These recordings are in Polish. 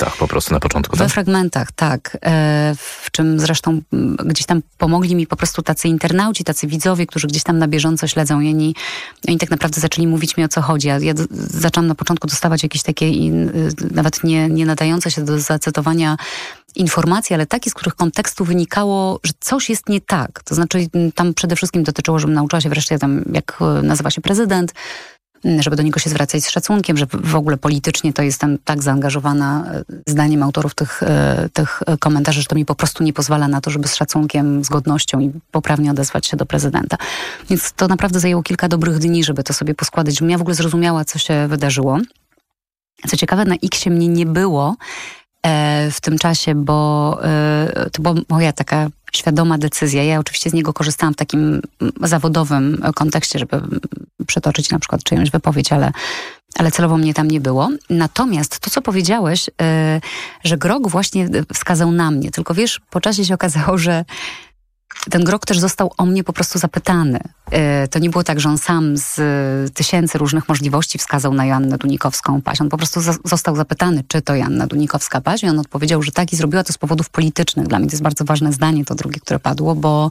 fragmentach po prostu na początku, tak? We fragmentach, tak. W czym zresztą gdzieś tam pomogli mi po prostu tacy internauci, tacy widzowie, którzy gdzieś tam na bieżąco śledzą. I oni tak naprawdę zaczęli mówić mi, o co chodzi. Ja zaczęłam na początku dostawać jakieś takie nawet nie nadające się do zacytowania informacje, ale takie, z których kontekstu wynikało, że coś jest nie tak. To znaczy tam przede wszystkim dotyczyło, żebym nauczyła się wreszcie tam, jak nazywa się prezydent, żeby do niego się zwracać z szacunkiem, że w ogóle politycznie to jestem tak zaangażowana, zdaniem autorów tych komentarzy, że to mi po prostu nie pozwala na to, żeby z szacunkiem, z godnością i poprawnie odezwać się do prezydenta. Więc to naprawdę zajęło kilka dobrych dni, żeby to sobie poskładać, żebym ja w ogóle zrozumiała, co się wydarzyło. Co ciekawe, na X-ie mnie nie było w tym czasie, bo to była moja taka świadoma decyzja. Ja oczywiście z niego korzystałam w takim zawodowym kontekście, żeby przytoczyć na przykład czyjąś wypowiedź, ale celowo mnie tam nie było. Natomiast to, co powiedziałeś, że Grok właśnie wskazał na mnie. Tylko wiesz, po czasie się okazało, że ten Grok też został o mnie po prostu zapytany. To nie było tak, że on sam z tysięcy różnych możliwości wskazał na Joannę Dunikowską-Paś. On po prostu został zapytany, czy to Joanna Dunikowska-Paś, i on odpowiedział, że tak, i zrobiła to z powodów politycznych. Dla mnie to jest bardzo ważne zdanie, to drugie, które padło, bo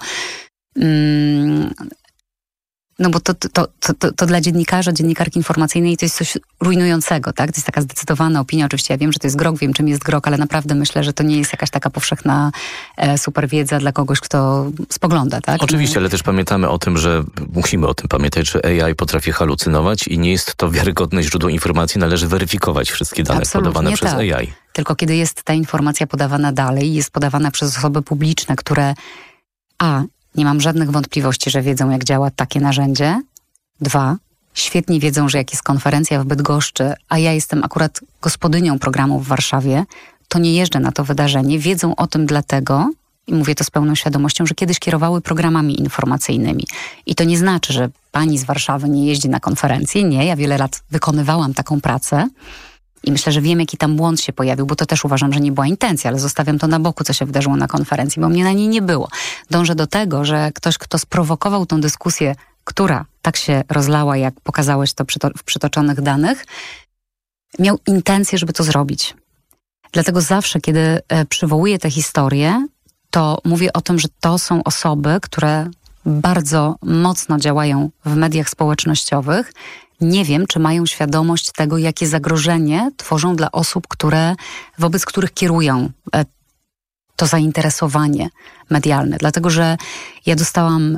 bo to dla dziennikarza, dziennikarki informacyjnej to jest coś rujnującego, tak? To jest taka zdecydowana opinia. Oczywiście ja wiem, że to jest Grok, wiem, czym jest Grok, ale naprawdę myślę, że to nie jest jakaś taka powszechna super wiedza dla kogoś, kto spogląda, tak? Oczywiście, ale też pamiętamy o tym, że musimy o tym pamiętać, że AI potrafi halucynować i nie jest to wiarygodne źródło informacji. Należy weryfikować wszystkie dane podawane przez AI. Tylko kiedy jest ta informacja podawana dalej, jest podawana przez osoby publiczne, które nie mam żadnych wątpliwości, że wiedzą, jak działa takie narzędzie. 2, świetnie wiedzą, że jak jest konferencja w Bydgoszczy, a ja jestem akurat gospodynią programu w Warszawie, to nie jeżdżę na to wydarzenie. Wiedzą o tym dlatego, i mówię to z pełną świadomością, że kiedyś kierowały programami informacyjnymi. I to nie znaczy, że pani z Warszawy nie jeździ na konferencję. Nie, ja wiele lat wykonywałam taką pracę. I myślę, że wiem, jaki tam błąd się pojawił, bo to też uważam, że nie była intencja, ale zostawiam to na boku, co się wydarzyło na konferencji, bo mnie na niej nie było. Dążę do tego, że ktoś, kto sprowokował tą dyskusję, która tak się rozlała, jak pokazałeś to w przytoczonych danych, miał intencję, żeby to zrobić. Dlatego zawsze, kiedy przywołuję tę historię, to mówię o tym, że to są osoby, które bardzo mocno działają w mediach społecznościowych. Nie wiem, czy mają świadomość tego, jakie zagrożenie tworzą dla osób, wobec których kierują to zainteresowanie medialne. Dlatego, że ja dostałam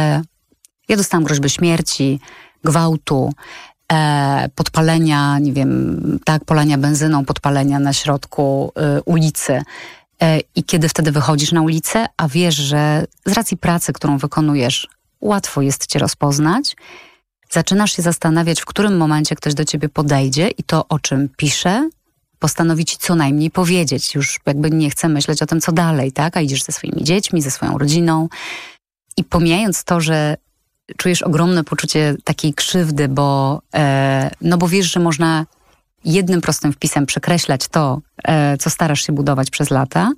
groźby śmierci, gwałtu, podpalenia, nie wiem, tak, polania benzyną, podpalenia na środku ulicy. I kiedy wtedy wychodzisz na ulicę, a wiesz, że z racji pracy, którą wykonujesz, łatwo jest cię rozpoznać, zaczynasz się zastanawiać, w którym momencie ktoś do ciebie podejdzie i to, o czym pisze, postanowi ci co najmniej powiedzieć. Już jakby nie chce myśleć o tym, co dalej, tak? A idziesz ze swoimi dziećmi, ze swoją rodziną. I pomijając to, że czujesz ogromne poczucie takiej krzywdy, bo wiesz, że można jednym prostym wpisem przekreślać to, co starasz się budować przez lata,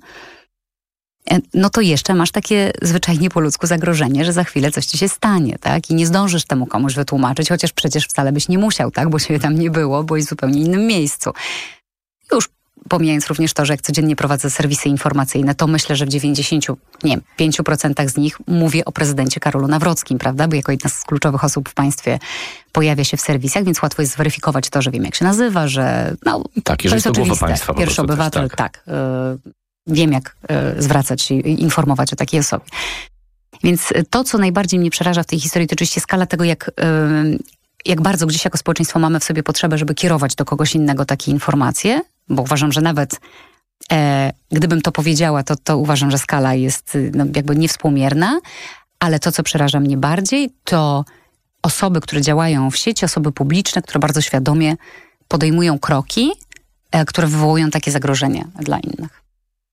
no to jeszcze masz takie zwyczajnie po ludzku zagrożenie, że za chwilę coś ci się stanie, tak? I nie zdążysz temu komuś wytłumaczyć, chociaż przecież wcale byś nie musiał, tak? Bo ciebie tam nie było, bo jest w zupełnie innym miejscu. Już pomijając również to, że jak codziennie prowadzę serwisy informacyjne, to myślę, że w 95% z nich mówię o prezydencie Karolu Nawrockim, prawda? Bo jako jedna z kluczowych osób w państwie pojawia się w serwisach, więc łatwo jest zweryfikować to, że wiem, jak się nazywa, że tak, to jest oczywiste. Państwa, pierwszy obywatel, też, tak. Wiem, jak zwracać się i informować o takiej osobie. Więc to, co najbardziej mnie przeraża w tej historii, to oczywiście skala tego, jak bardzo gdzieś jako społeczeństwo mamy w sobie potrzebę, żeby kierować do kogoś innego takie informacje, bo uważam, że nawet gdybym to powiedziała, to uważam, że skala jest jakby niewspółmierna, ale to, co przeraża mnie bardziej, to osoby, które działają w sieci, osoby publiczne, które bardzo świadomie podejmują kroki, które wywołują takie zagrożenie dla innych.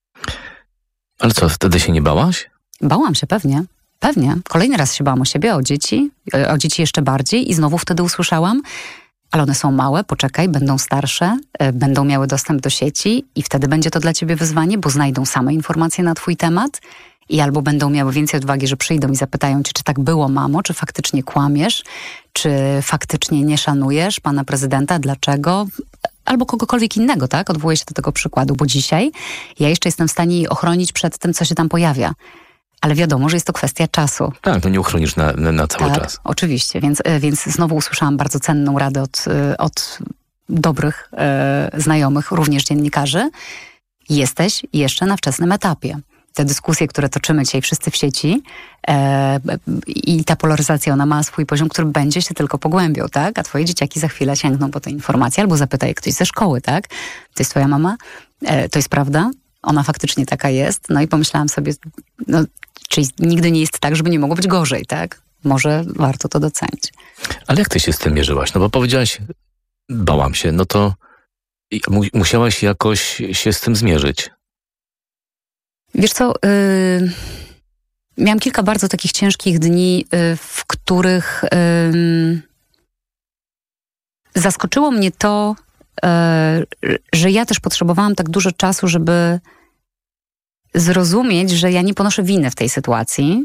Ale co, wtedy się nie bałaś? Bałam się, pewnie. Pewnie. Kolejny raz się bałam o siebie, o dzieci jeszcze bardziej i znowu wtedy usłyszałam, ale one są małe, poczekaj, będą starsze, będą miały dostęp do sieci i wtedy będzie to dla ciebie wyzwanie, bo znajdą same informacje na twój temat i albo będą miały więcej odwagi, że przyjdą i zapytają cię, czy tak było, mamo, czy faktycznie kłamiesz, czy faktycznie nie szanujesz pana prezydenta, dlaczego? albo kogokolwiek innego, tak? Odwołuję się do tego przykładu, bo dzisiaj ja jeszcze jestem w stanie jej ochronić przed tym, co się tam pojawia. Ale wiadomo, że jest to kwestia czasu. Tak, no nie uchronisz na cały czas. Oczywiście, więc znowu usłyszałam bardzo cenną radę od dobrych znajomych, również dziennikarzy. Jesteś jeszcze na wczesnym etapie. Te dyskusje, które toczymy dzisiaj wszyscy w sieci i ta polaryzacja, ona ma swój poziom, który będzie się tylko pogłębiał, tak? A twoje dzieciaki za chwilę sięgną po te informacje albo zapyta je ktoś ze szkoły, tak? To jest twoja mama? To jest prawda? Ona faktycznie taka jest? No i pomyślałam sobie, no, czyli nigdy nie jest tak, żeby nie mogło być gorzej, tak? Może warto to docenić. Ale jak ty się z tym mierzyłaś? No bo powiedziałaś, bałam się, no to musiałaś jakoś się z tym zmierzyć. Wiesz co, miałam kilka bardzo takich ciężkich dni, w których zaskoczyło mnie to, że ja też potrzebowałam tak dużo czasu, żeby zrozumieć, że ja nie ponoszę winy w tej sytuacji.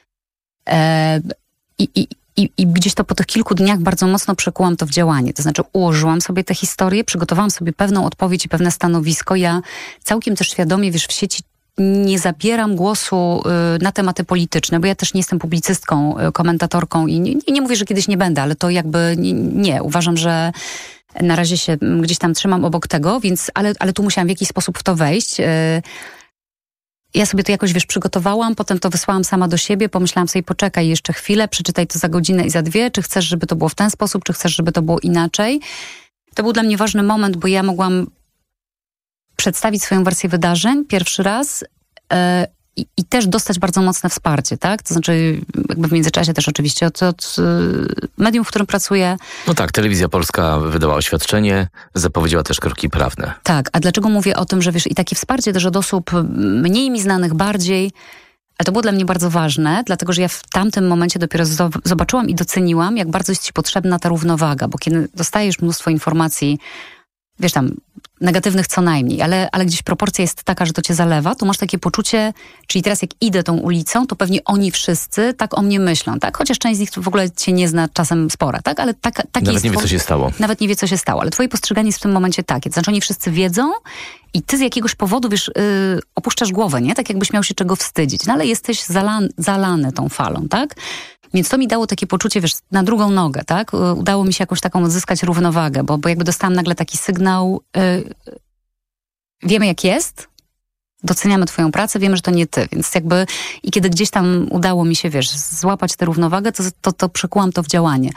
I gdzieś to po tych kilku dniach bardzo mocno przekułam to w działanie. To znaczy ułożyłam sobie tę historię, przygotowałam sobie pewną odpowiedź i pewne stanowisko. Ja całkiem też świadomie, wiesz, w sieci nie zabieram głosu na tematy polityczne, bo ja też nie jestem publicystką, komentatorką i nie mówię, że kiedyś nie będę, ale to jakby nie. Uważam, że na razie się gdzieś tam trzymam obok tego, więc, ale tu musiałam w jakiś sposób w to wejść. Ja sobie to jakoś, wiesz, przygotowałam, potem to wysłałam sama do siebie, pomyślałam sobie, poczekaj jeszcze chwilę, przeczytaj to za godzinę i za dwie, czy chcesz, żeby to było w ten sposób, czy chcesz, żeby to było inaczej. To był dla mnie ważny moment, bo ja mogłam przedstawić swoją wersję wydarzeń pierwszy raz i też dostać bardzo mocne wsparcie, tak? To znaczy jakby w międzyczasie też oczywiście od medium, w którym pracuję. No tak, Telewizja Polska wydała oświadczenie, zapowiedziała też kroki prawne. Tak, a dlaczego mówię o tym, że wiesz, i takie wsparcie też od osób mniej mi znanych, bardziej, ale to było dla mnie bardzo ważne, dlatego że ja w tamtym momencie dopiero zobaczyłam i doceniłam, jak bardzo jest ci potrzebna ta równowaga, bo kiedy dostajesz mnóstwo informacji, wiesz tam, negatywnych co najmniej, ale gdzieś proporcja jest taka, że to cię zalewa, to masz takie poczucie, czyli teraz jak idę tą ulicą, to pewnie oni wszyscy tak o mnie myślą, tak? Chociaż część z nich w ogóle cię nie zna, czasem spora, tak? Ale tak Nawet jest nie wie, co się stało. Nawet nie wie, co się stało, ale twoje postrzeganie jest w tym momencie takie. To znaczy oni wszyscy wiedzą i ty z jakiegoś powodu, wiesz, opuszczasz głowę, nie? Tak jakbyś miał się czego wstydzić, no ale jesteś zalany tą falą, tak? Więc to mi dało takie poczucie, wiesz, na drugą nogę, tak? Udało mi się jakąś taką odzyskać równowagę, bo jakby dostałam nagle taki sygnał, wiemy jak jest, doceniamy twoją pracę, wiemy, że to nie ty, więc jakby i kiedy gdzieś tam udało mi się, wiesz, złapać tę równowagę, to przekułam to w działanie.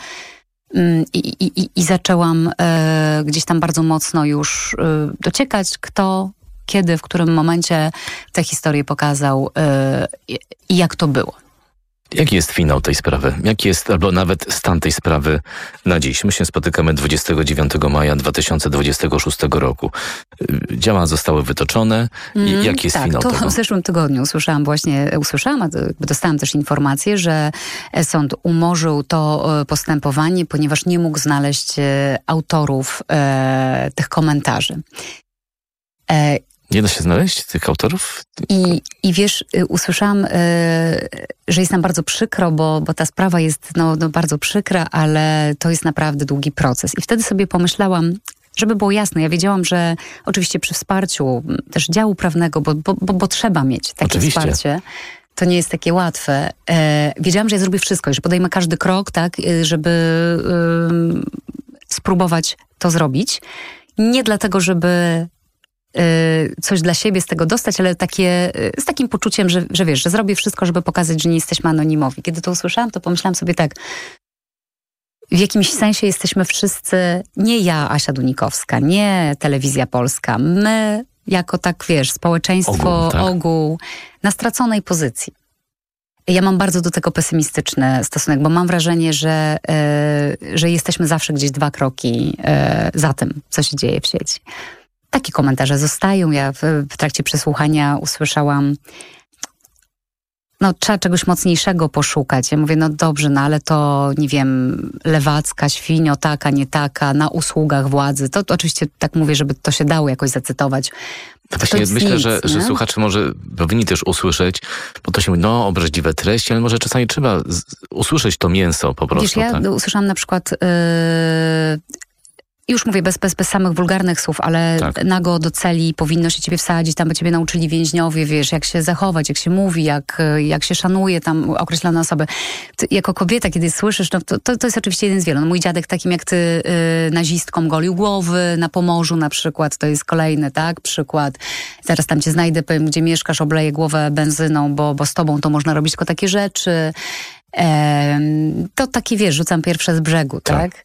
I zaczęłam gdzieś tam bardzo mocno już dociekać, kto, kiedy, w którym momencie tę historię pokazał i jak to było. Jaki jest finał tej sprawy? Jaki jest, albo nawet stan tej sprawy na dziś? My się spotykamy 29 maja 2026 roku. Działa zostały wytoczone. Jaki jest finał tego? W zeszłym tygodniu usłyszałam, a dostałam też informację, że sąd umorzył to postępowanie, ponieważ nie mógł znaleźć autorów tych komentarzy. Nie da się znaleźć tych autorów? I wiesz, usłyszałam, że jest nam bardzo przykro, bo ta sprawa jest no bardzo przykra, ale to jest naprawdę długi proces. I wtedy sobie pomyślałam, żeby było jasne, ja wiedziałam, że oczywiście przy wsparciu też działu prawnego, bo trzeba mieć takie wsparcie. To nie jest takie łatwe. Wiedziałam, że ja zrobię wszystko i że podejmę każdy krok, tak, żeby spróbować to zrobić. Nie dlatego, żeby coś dla siebie z tego dostać, ale z takim poczuciem, że wiesz, że zrobię wszystko, żeby pokazać, że nie jesteśmy anonimowi. Kiedy to usłyszałam, to pomyślałam sobie tak, w jakimś sensie jesteśmy wszyscy, nie ja, Asia Dunikowska, nie Telewizja Polska, my jako tak, wiesz, społeczeństwo, ogół, na straconej pozycji. Ja mam bardzo do tego pesymistyczny stosunek, bo mam wrażenie, że jesteśmy zawsze gdzieś 2 kroki za tym, co się dzieje w sieci. Takie komentarze zostają. Ja w trakcie przesłuchania usłyszałam, no trzeba czegoś mocniejszego poszukać. Ja mówię, no dobrze, no ale to, nie wiem, lewacka, świnio, taka, nie taka, na usługach władzy. To oczywiście tak mówię, żeby to się dało jakoś zacytować. To właśnie myślę, że słuchacze może powinni też usłyszeć, bo to się mówi, no obraźliwe treści, ale może czasami trzeba usłyszeć to mięso po prostu. Wiesz, ja usłyszałam na przykład... już mówię bez samych wulgarnych słów, ale tak. nago do celi powinno się ciebie wsadzić, tam by ciebie nauczyli więźniowie, wiesz, jak się zachować, jak się mówi, jak się szanuje tam określone osoby. Ty, jako kobieta, kiedy słyszysz, no to jest oczywiście jeden z wielu. No, mój dziadek takim jak ty nazistkom golił głowy na Pomorzu na przykład, to jest kolejny, tak, przykład. Zaraz tam cię znajdę, powiem, gdzie mieszkasz, obleję głowę benzyną, bo z tobą to można robić tylko takie rzeczy. To takie, wiesz, rzucam pierwsze z brzegu, tak?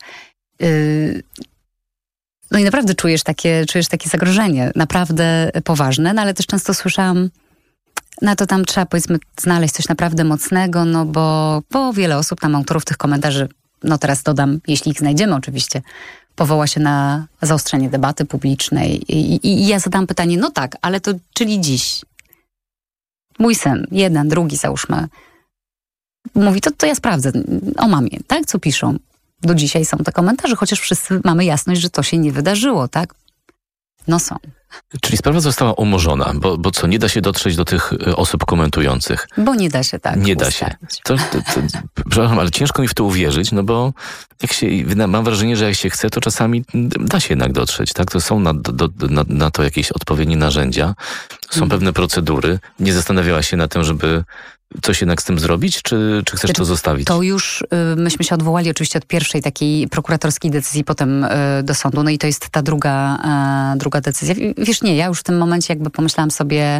No i naprawdę czujesz takie zagrożenie, naprawdę poważne, no ale też często słyszałam, no to tam trzeba, powiedzmy, znaleźć coś naprawdę mocnego, no bo wiele osób, tam autorów tych komentarzy, no teraz dodam, jeśli ich znajdziemy oczywiście, powoła się na zaostrzenie debaty publicznej i ja zadam pytanie, no tak, ale to czyli dziś mój syn, jeden, drugi załóżmy, mówi, to ja sprawdzę o mamie, tak, co piszą. Do dzisiaj są te komentarze, chociaż wszyscy mamy jasność, że to się nie wydarzyło, tak? No są. Czyli sprawa została umorzona, bo co, nie da się dotrzeć do tych osób komentujących? Bo nie da się tak Nie da się. Przepraszam, ale ciężko mi w to uwierzyć, no bo mam wrażenie, że jak się chce, to czasami da się jednak dotrzeć, tak? To są na to jakieś odpowiednie narzędzia, są pewne procedury. Nie zastanawiałaś się na tym, żeby coś jednak z tym zrobić, czy chcesz to zostawić? To już myśmy się odwołali oczywiście od pierwszej takiej prokuratorskiej decyzji, potem do sądu. No i to jest ta druga decyzja. Wiesz, nie, ja już w tym momencie jakby pomyślałam sobie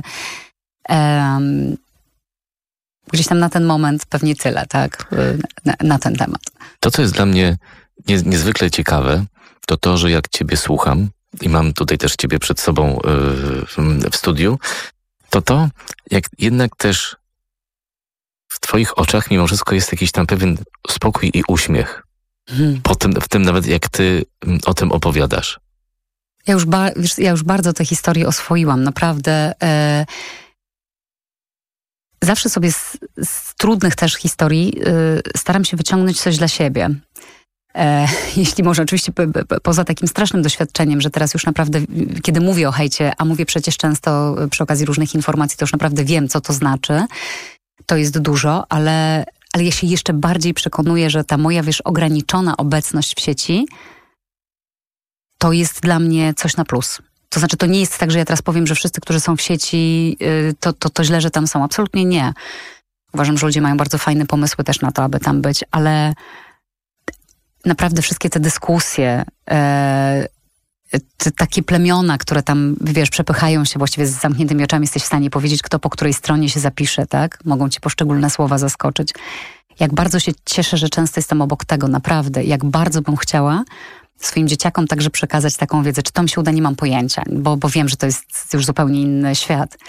gdzieś tam na ten moment pewnie tyle, tak? Na ten temat. To, co jest dla mnie niezwykle ciekawe, to, że jak ciebie słucham i mam tutaj też ciebie przed sobą w studiu, to jak jednak też w twoich oczach mimo wszystko jest jakiś tam pewien spokój i uśmiech. W tym nawet jak ty o tym opowiadasz. Ja już bardzo tę historię oswoiłam. Naprawdę zawsze sobie z trudnych też historii staram się wyciągnąć coś dla siebie. Jeśli może, oczywiście poza takim strasznym doświadczeniem, że teraz już naprawdę, kiedy mówię o hejcie, a mówię przecież często przy okazji różnych informacji, to już naprawdę wiem, co to znaczy. To jest dużo, ale ja się jeszcze bardziej przekonuję, że ta moja, wiesz, ograniczona obecność w sieci to jest dla mnie coś na plus. To znaczy, to nie jest tak, że ja teraz powiem, że wszyscy, którzy są w sieci, to źle, że tam są. Absolutnie nie. Uważam, że ludzie mają bardzo fajne pomysły też na to, aby tam być, ale naprawdę wszystkie te dyskusje, takie plemiona, które tam, wiesz, przepychają się właściwie z zamkniętymi oczami, jesteś w stanie powiedzieć, kto po której stronie się zapisze, tak? Mogą ci poszczególne słowa zaskoczyć. Jak bardzo się cieszę, że często jestem obok tego, naprawdę. Jak bardzo bym chciała swoim dzieciakom także przekazać taką wiedzę. Czy to mi się uda, nie mam pojęcia, bo wiem, że to jest już zupełnie inny świat.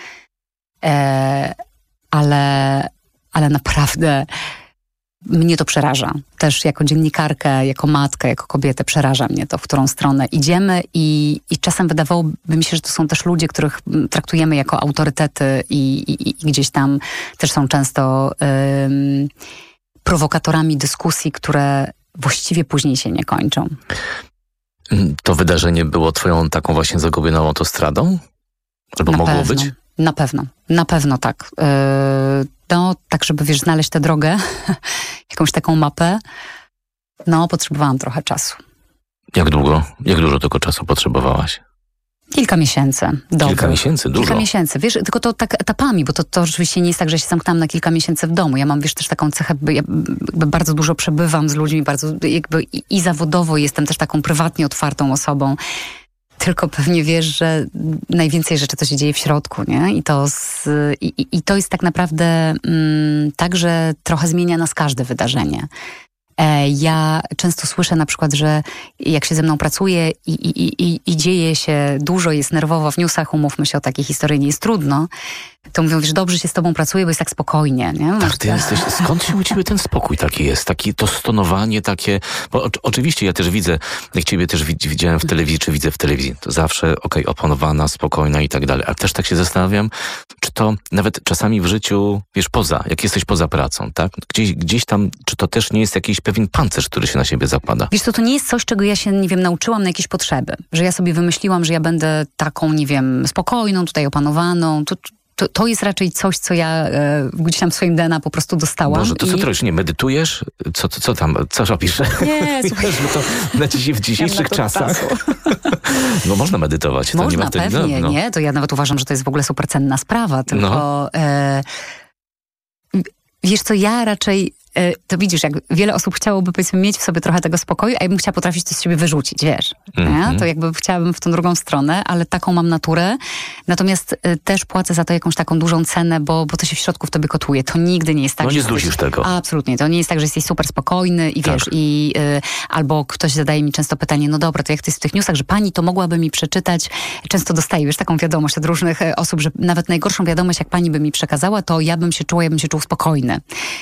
Ale naprawdę mnie to przeraża. Też jako dziennikarkę, jako matkę, jako kobietę przeraża mnie to, w którą stronę idziemy i czasem wydawałoby mi się, że to są też ludzie, których traktujemy jako autorytety i gdzieś tam też są często prowokatorami dyskusji, które właściwie później się nie kończą. To wydarzenie było twoją taką właśnie zagubioną autostradą? Albo mogło być? Na pewno tak. No, tak żeby, wiesz, znaleźć tę drogę, jakąś taką mapę, no, potrzebowałam trochę czasu. Jak długo? Jak dużo tego czasu potrzebowałaś? Kilka miesięcy. Kilka miesięcy? Dużo? Kilka miesięcy. Wiesz, tylko to tak etapami, bo to rzeczywiście nie jest tak, że się zamknęłam na kilka miesięcy w domu. Ja mam, wiesz, też taką cechę, ja bardzo dużo przebywam z ludźmi, bardzo jakby i zawodowo jestem też taką prywatnie otwartą osobą. Tylko pewnie wiesz, że najwięcej rzeczy to się dzieje w środku, nie? I to jest tak naprawdę tak, że trochę zmienia nas każde wydarzenie. Ja często słyszę na przykład, że jak się ze mną pracuje i dzieje się dużo, jest nerwowo w newsach, umówmy się, o takiej historii nie jest trudno, to mówią, wiesz, dobrze się z tobą pracuje, bo jest tak spokojnie, nie? Tak, ty jesteś, skąd się u ciebie ten spokój taki jest? Takie to stonowanie, takie, bo oczywiście ja też widzę, jak ciebie też widziałem w telewizji, czy widzę w telewizji, to zawsze opanowana, spokojna i tak dalej, ale też tak się zastanawiam, czy to nawet czasami w życiu, wiesz, jak jesteś poza pracą, tak? Gdzieś tam, czy to też nie jest jakiś pewien pancerz, który się na siebie zakłada? Wiesz co, to nie jest coś, czego ja się, nie wiem, nauczyłam na jakieś potrzeby, że ja sobie wymyśliłam, że ja będę taką, nie wiem, spokojną, tutaj opanowaną, to jest raczej coś, co ja gdzieś tam w swoim DNA po prostu dostałam. Boże, to co ty robisz? Nie medytujesz? Co tam? Co robisz? Nie, słuchaj. To w dzisiejszych czasach. No można medytować. To można, nie ma wtedy, pewnie, nie? To ja nawet uważam, że to jest w ogóle super cenna sprawa, tylko wiesz co, ja raczej to widzisz, jak wiele osób chciałoby, powiedzmy, mieć w sobie trochę tego spokoju, a ja bym chciała potrafić to z siebie wyrzucić, wiesz. To jakby chciałabym w tą drugą stronę, ale taką mam naturę. Natomiast też płacę za to jakąś taką dużą cenę, bo to się w środku w tobie kotuje. To nigdy nie jest tak, no nie zdusisz tego. Absolutnie. To nie jest tak, że jesteś super spokojny i wiesz, albo ktoś zadaje mi często pytanie, no dobra, to jak to jest w tych newsach, że pani to mogłaby mi przeczytać. Często dostaję, wiesz, taką wiadomość od różnych osób, że nawet najgorszą wiadomość, jak pani by mi przekazała, to ja bym się czuł spokojny.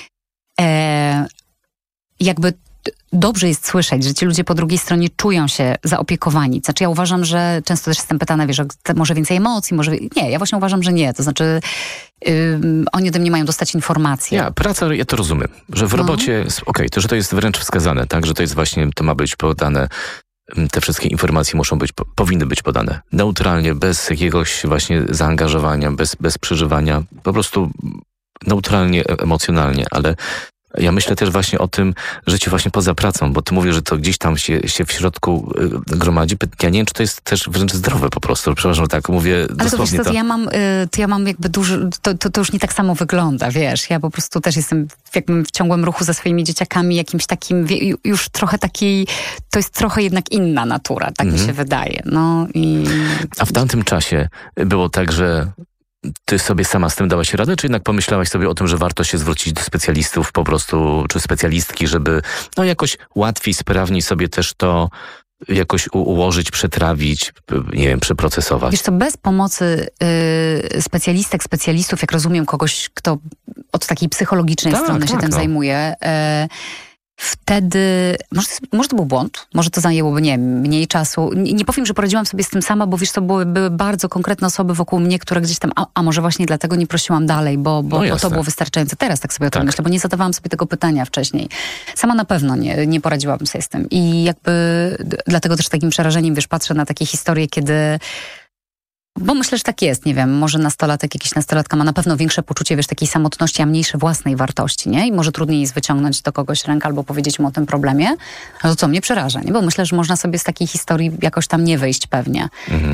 Jakby dobrze jest słyszeć, że ci ludzie po drugiej stronie czują się zaopiekowani. Znaczy ja uważam, że często też jestem pytana, wiesz, może więcej emocji, może... Nie, ja właśnie uważam, że nie. To znaczy oni ode mnie mają dostać informacje. Ja to rozumiem, że w robocie, to, że to jest wręcz wskazane, tak, że to jest właśnie, to ma być podane, te wszystkie informacje powinny być podane neutralnie, bez jakiegoś właśnie zaangażowania, bez przeżywania, po prostu neutralnie, emocjonalnie, ale ja myślę też właśnie o tym życiu właśnie poza pracą, bo ty mówisz, że to gdzieś tam się w środku gromadzi. Ja nie wiem, czy to jest też wręcz zdrowe po prostu. Przepraszam, tak mówię dosłownie. Ale to wiesz, ja mam jakby duży... To już nie tak samo wygląda, wiesz. Ja po prostu też jestem w ciągłym ruchu ze swoimi dzieciakami, jakimś takim, już trochę takiej... To jest trochę jednak inna natura, tak mi się wydaje. No i... A w tamtym czasie było tak, że ty sobie sama z tym dałaś radę, czy jednak pomyślałaś sobie o tym, że warto się zwrócić do specjalistów po prostu, czy specjalistki, żeby jakoś łatwiej, sprawniej sobie też to jakoś ułożyć, przetrawić, nie wiem, przeprocesować? Wiesz co, bez pomocy specjalistów, jak rozumiem, kogoś, kto od takiej psychologicznej strony się tym zajmuje, wtedy, może to był błąd, może to zajęłoby, nie wiem, mniej czasu. Nie powiem, że poradziłam sobie z tym sama, bo wiesz, to były bardzo konkretne osoby wokół mnie, które gdzieś tam, a może właśnie dlatego nie prosiłam dalej, bo to było wystarczające. Teraz tak sobie o tym myślę, bo nie zadawałam sobie tego pytania wcześniej. Sama na pewno nie poradziłabym sobie z tym. I jakby dlatego też takim przerażeniem, wiesz, patrzę na takie historie, kiedy... Bo myślę, że tak jest, nie wiem, może jakiś nastolatka ma na pewno większe poczucie, wiesz, takiej samotności, a mniejsze własnej wartości, nie? I może trudniej jest wyciągnąć do kogoś rękę albo powiedzieć mu o tym problemie. No to co mnie przeraża, nie? Bo myślę, że można sobie z takiej historii jakoś tam nie wyjść pewnie.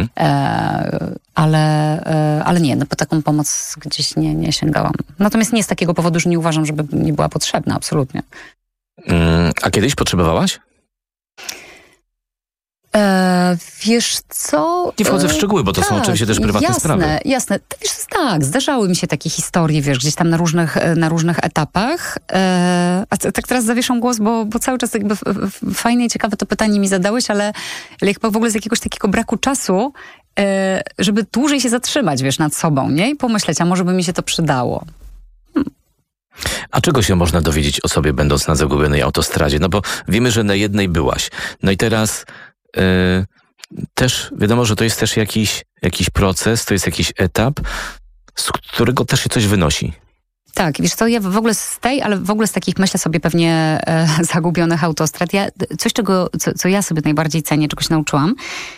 Ale nie, po taką pomoc gdzieś nie sięgałam. Natomiast nie z takiego powodu, że nie uważam, żeby nie była potrzebna, absolutnie. A kiedyś potrzebowałaś? Wiesz co? Nie wchodzę w szczegóły, bo to są oczywiście też prywatne sprawy. Jasne. Wiesz, tak, zdarzały mi się takie historie, wiesz, gdzieś tam na różnych etapach. A tak teraz zawieszam głos, bo cały czas jakby fajnie i ciekawe to pytanie mi zadałeś, ale chyba w ogóle z jakiegoś takiego braku czasu, żeby dłużej się zatrzymać, wiesz, nad sobą, nie? I pomyśleć, a może by mi się to przydało. A czego się można dowiedzieć o sobie, będąc na zagubionej autostradzie? No bo wiemy, że na jednej byłaś. No i teraz... też wiadomo, że to jest też jakiś proces, to jest jakiś etap, z którego też się coś wynosi. Tak, wiesz co, ja w ogóle ale w ogóle z takich, myślę sobie, pewnie zagubionych autostrad, coś, co ja sobie najbardziej cenię, czego się nauczyłam,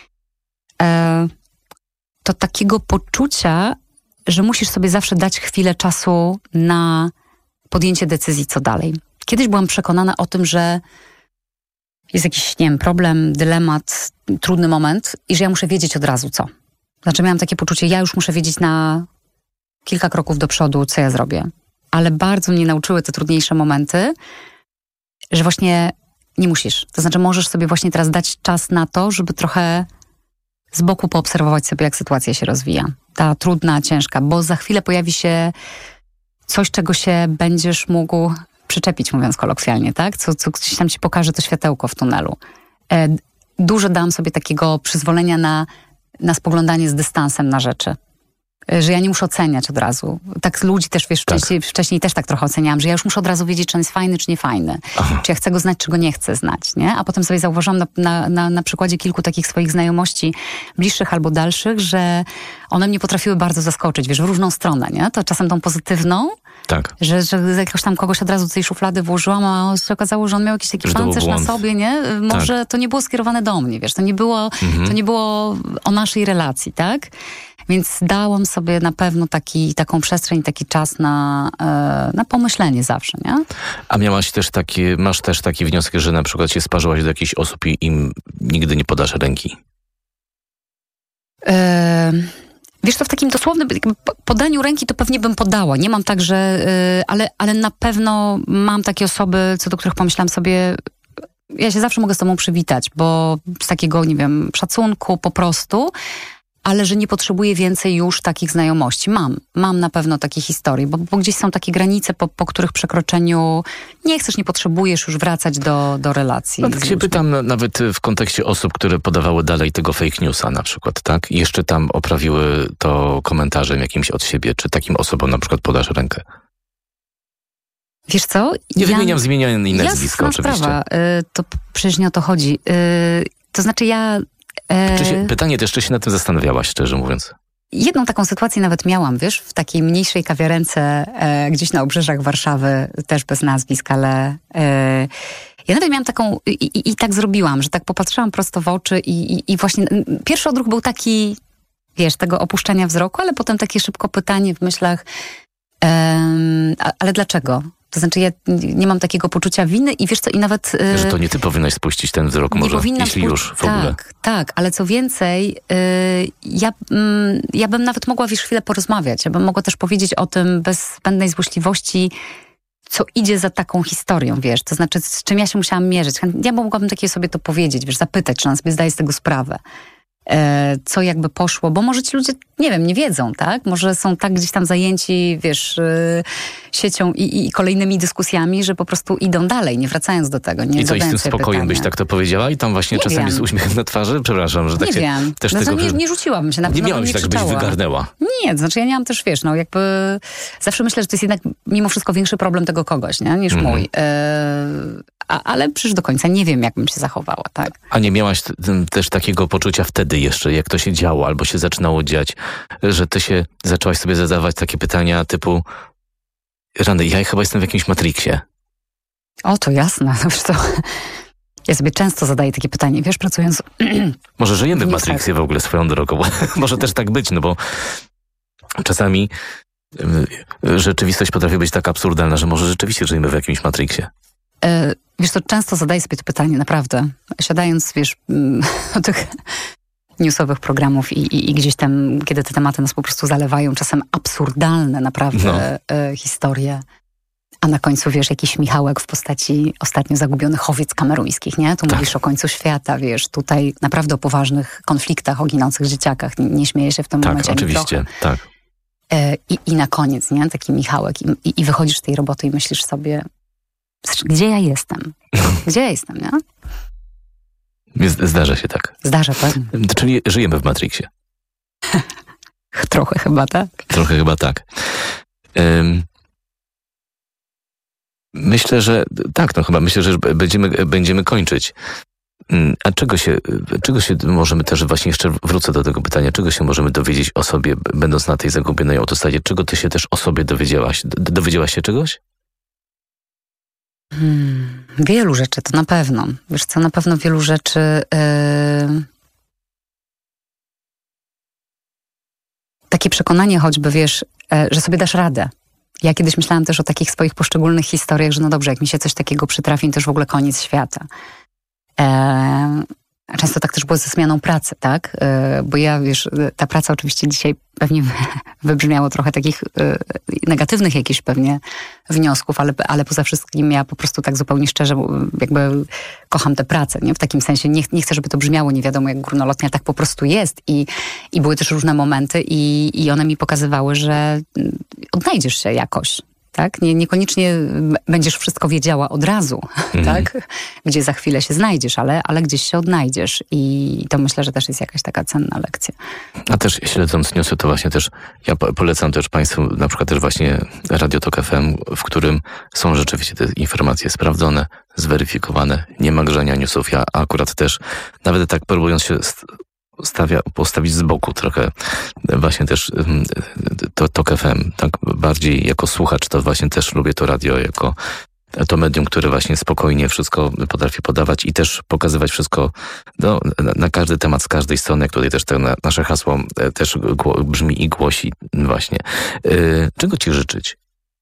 to takiego poczucia, że musisz sobie zawsze dać chwilę czasu na podjęcie decyzji, co dalej. Kiedyś byłam przekonana o tym, że jest jakiś, nie wiem, problem, dylemat, trudny moment i że ja muszę wiedzieć od razu co. Znaczy miałam takie poczucie, ja już muszę wiedzieć na kilka kroków do przodu, co ja zrobię. Ale bardzo mnie nauczyły te trudniejsze momenty, że właśnie nie musisz. To znaczy możesz sobie właśnie teraz dać czas na to, żeby trochę z boku poobserwować sobie, jak sytuacja się rozwija. Ta trudna, ciężka, bo za chwilę pojawi się coś, czego się będziesz mógł przyczepić, mówiąc kolokwialnie, tak? Co gdzieś tam ci pokaże to światełko w tunelu. Dużo dałam sobie takiego przyzwolenia na spoglądanie z dystansem na rzeczy. Że ja nie muszę oceniać od razu. Tak ludzi też, wiesz, wcześniej też tak trochę oceniałam, że ja już muszę od razu wiedzieć, czy on jest fajny, czy nie fajny. Czy ja chcę go znać, czy go nie chcę znać, nie? A potem sobie zauważyłam na przykładzie kilku takich swoich znajomości, bliższych albo dalszych, że one mnie potrafiły bardzo zaskoczyć, wiesz, w różną stronę, nie? To czasem tą pozytywną, tak. Że jakoś tam kogoś od razu do tej szuflady włożyłam, a się okazało, że on miał jakiś taki pancerz na sobie, nie? Może to nie było skierowane do mnie, wiesz, to nie było o naszej relacji, tak? Więc dałam sobie na pewno taką przestrzeń, taki czas na pomyślenie zawsze, nie? A masz też taki wniosek, że na przykład się sparzyłaś do jakichś osób i im nigdy nie podasz ręki? Wiesz, to w takim dosłownym podaniu ręki to pewnie bym podała. Nie mam tak, że... Ale na pewno mam takie osoby, co do których pomyślałam sobie, ja się zawsze mogę z tobą przywitać, bo z takiego, nie wiem, szacunku po prostu, ale że nie potrzebuję więcej już takich znajomości. Mam na pewno takie historie, bo gdzieś są takie granice, po których przekroczeniu nie potrzebujesz już wracać do relacji. No tak się pytam nawet w kontekście osób, które podawały dalej tego fake newsa na przykład, tak? I jeszcze tam oprawiły to komentarzem jakimś od siebie. Czy takim osobom na przykład podasz rękę? Wiesz co? Zmieniam inne nazwisko oczywiście. Sprawa. To przecież nie o to chodzi. To znaczy Pytanie też, czy się nad tym zastanawiałaś, szczerze mówiąc? Jedną taką sytuację nawet miałam, wiesz, w takiej mniejszej kawiarence gdzieś na obrzeżach Warszawy, też bez nazwisk, ale ja nawet miałam taką i tak zrobiłam, że tak popatrzyłam prosto w oczy i właśnie pierwszy odruch był taki, wiesz, tego opuszczenia wzroku, ale potem takie szybko pytanie w myślach, ale dlaczego? To znaczy ja nie mam takiego poczucia winy i wiesz co, i nawet... Że to nie ty powinnaś spuścić ten wzrok może, jeśli już w ogóle. Tak, ale co więcej, ja bym nawet mogła, wiesz, chwilę porozmawiać. Ja bym mogła też powiedzieć o tym bez zbędnej złośliwości, co idzie za taką historią, wiesz. To znaczy, z czym ja się musiałam mierzyć. Ja mogłabym takie sobie to powiedzieć, wiesz, zapytać, czy ona sobie zdaje z tego sprawę. Co jakby poszło, bo może ci ludzie, nie wiem, nie wiedzą, tak? Może są tak gdzieś tam zajęci, wiesz, siecią i kolejnymi dyskusjami, że po prostu idą dalej, nie wracając do tego. Nie I co, i z tym spokojem pytania. byś tak to powiedziała? I tam właśnie nie czasami wiem. z uśmiechem na twarzy? Przepraszam, że tak nie się... wiem. Też No tego, nie rzuciłabym się na pewno. Nie miałabyś tak, żebyś wygarnęła. Nie, to znaczy ja nie mam też, wiesz, no jakby zawsze myślę, że to jest jednak mimo wszystko większy problem tego kogoś, nie? Niż mój. Ale przecież do końca nie wiem, jak bym się zachowała, tak? A nie miałaś też takiego poczucia wtedy jeszcze, jak to się działo, albo się zaczynało dziać, że ty się zaczęłaś sobie zadawać takie pytania typu Rany, ja chyba jestem w jakimś Matrixie. O, to jasne. Ja sobie często zadaję takie pytanie, wiesz, pracując... Może żyjemy w Matrixie w ogóle swoją drogą. Może też tak być, no bo czasami rzeczywistość potrafi być tak absurdalna, że może rzeczywiście żyjemy w jakimś Matrixie. Wiesz, to często zadaję sobie to pytanie, naprawdę. Siadając, wiesz, do tych newsowych programów i gdzieś tam, kiedy te tematy nas po prostu zalewają, czasem absurdalne naprawdę historie. A na końcu, wiesz, jakiś Michałek w postaci ostatnio zagubionych owiec kameruńskich, nie? Tu mówisz o końcu świata, wiesz, tutaj naprawdę o poważnych konfliktach, o ginących dzieciakach. Nie śmieję się w tym momencie. Tak, oczywiście, tak. I na koniec, nie? Taki Michałek. I wychodzisz z tej roboty i myślisz sobie, gdzie ja jestem? Gdzie ja jestem, nie? Zdarza się tak. Zdarza, tak? Czyli żyjemy w Matrixie. Trochę chyba, tak? Trochę chyba tak. Myślę, że tak, no chyba myślę, że będziemy kończyć. A czego się możemy też, właśnie jeszcze wrócę do tego pytania, czego się możemy dowiedzieć o sobie, będąc na tej zagubionej autostradzie? Czego ty się też o sobie dowiedziałaś? Dowiedziałaś się czegoś? Wielu rzeczy, to na pewno. Wiesz co, na pewno wielu rzeczy... Takie przekonanie choćby, wiesz, że sobie dasz radę. Ja kiedyś myślałam też o takich swoich poszczególnych historiach, że no dobrze, jak mi się coś takiego przytrafi, to już w ogóle koniec świata. Często tak też było ze zmianą pracy, tak? Bo ja, wiesz, ta praca oczywiście dzisiaj pewnie wybrzmiało trochę takich negatywnych jakichś pewnie wniosków, ale poza wszystkim ja po prostu tak zupełnie szczerze jakby kocham tę pracę, nie? W takim sensie nie chcę, żeby to brzmiało nie wiadomo jak górnolotnie, ale tak po prostu jest i były też różne momenty i one mi pokazywały, że odnajdziesz się jakoś. Tak? Niekoniecznie będziesz wszystko wiedziała od razu, tak? Gdzie za chwilę się znajdziesz, ale gdzieś się odnajdziesz i to myślę, że też jest jakaś taka cenna lekcja. A też śledząc newsy, to właśnie też ja polecam też Państwu na przykład też właśnie Radio Tok FM, w którym są rzeczywiście te informacje sprawdzone, zweryfikowane, nie ma grzania newsów. Ja akurat też, nawet tak próbując się postawić z boku trochę właśnie też to Tok FM, tak bardziej jako słuchacz, to właśnie też lubię to radio jako to medium, które właśnie spokojnie wszystko potrafi podawać i też pokazywać wszystko na każdy temat z każdej strony, jak tutaj też nasze hasło też brzmi i głosi właśnie. Czego ci życzyć?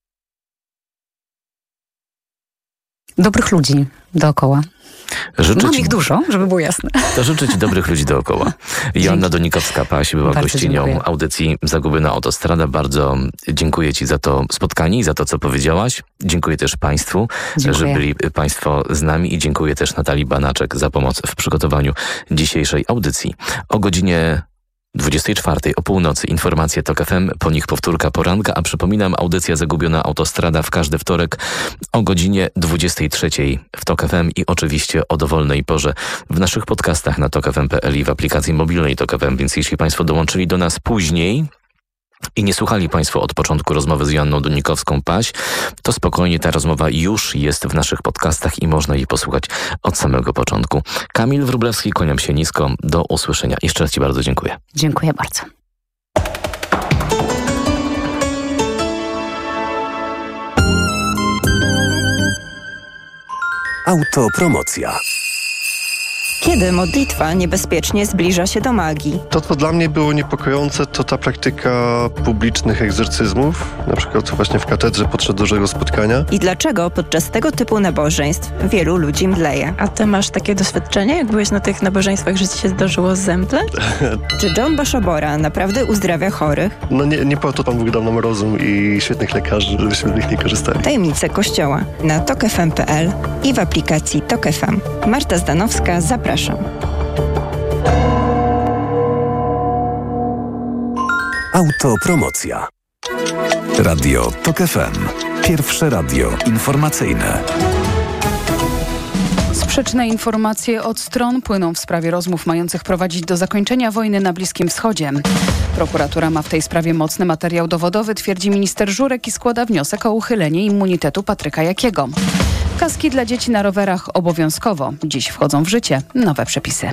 Dobrych ludzi dookoła. Mam ich dużo, żeby było jasne. To życzę ci dobrych ludzi dookoła. Joanna Donikowska-Paś była gościnią audycji Zagubiona Autostrada. Bardzo dziękuję ci za to spotkanie i za to, co powiedziałaś. Dziękuję też państwu, że byli państwo z nami i dziękuję też Natalii Banaczek za pomoc w przygotowaniu dzisiejszej audycji. O godzinie 24 o północy informacje TOK FM, po nich powtórka poranka, a przypominam, audycja Zagubiona Autostrada w każdy wtorek o godzinie 23 w TOK FM i oczywiście o dowolnej porze w naszych podcastach na tokfm.pl i w aplikacji mobilnej TOK FM, więc jeśli państwo dołączyli do nas później i nie słuchali państwo od początku rozmowy z Joanną Donikowską-Paś, to spokojnie, ta rozmowa już jest w naszych podcastach i można jej posłuchać od samego początku. Kamil Wróblewski, kłaniam się nisko. Do usłyszenia. Jeszcze raz ci bardzo dziękuję. Dziękuję bardzo. Autopromocja. Kiedy modlitwa niebezpiecznie zbliża się do magii? To, co dla mnie było niepokojące, to ta praktyka publicznych egzorcyzmów, na przykład właśnie w katedrze podczas dużego spotkania. I dlaczego podczas tego typu nabożeństw wielu ludzi mdleje? A ty masz takie doświadczenie, jak byłeś na tych nabożeństwach, że ci się zdarzyło zemdleć? Czy John Bashobora naprawdę uzdrawia chorych? No nie po to Pan Bóg dał nam rozum i świetnych lekarzy, żebyśmy z nich nie korzystali. Tajemnice Kościoła na tokfm.pl i w aplikacji TOK FM. Marta Zdanowska, zapraszam. Autopromocja. Radio TOK FM. Pierwsze radio informacyjne. Sprzeczne informacje od stron płyną w sprawie rozmów mających prowadzić do zakończenia wojny na Bliskim Wschodzie. Prokuratura ma w tej sprawie mocny materiał dowodowy, twierdzi minister Żurek i składa wniosek o uchylenie immunitetu Patryka Jakiego. Kaski dla dzieci na rowerach obowiązkowo. Dziś wchodzą w życie nowe przepisy.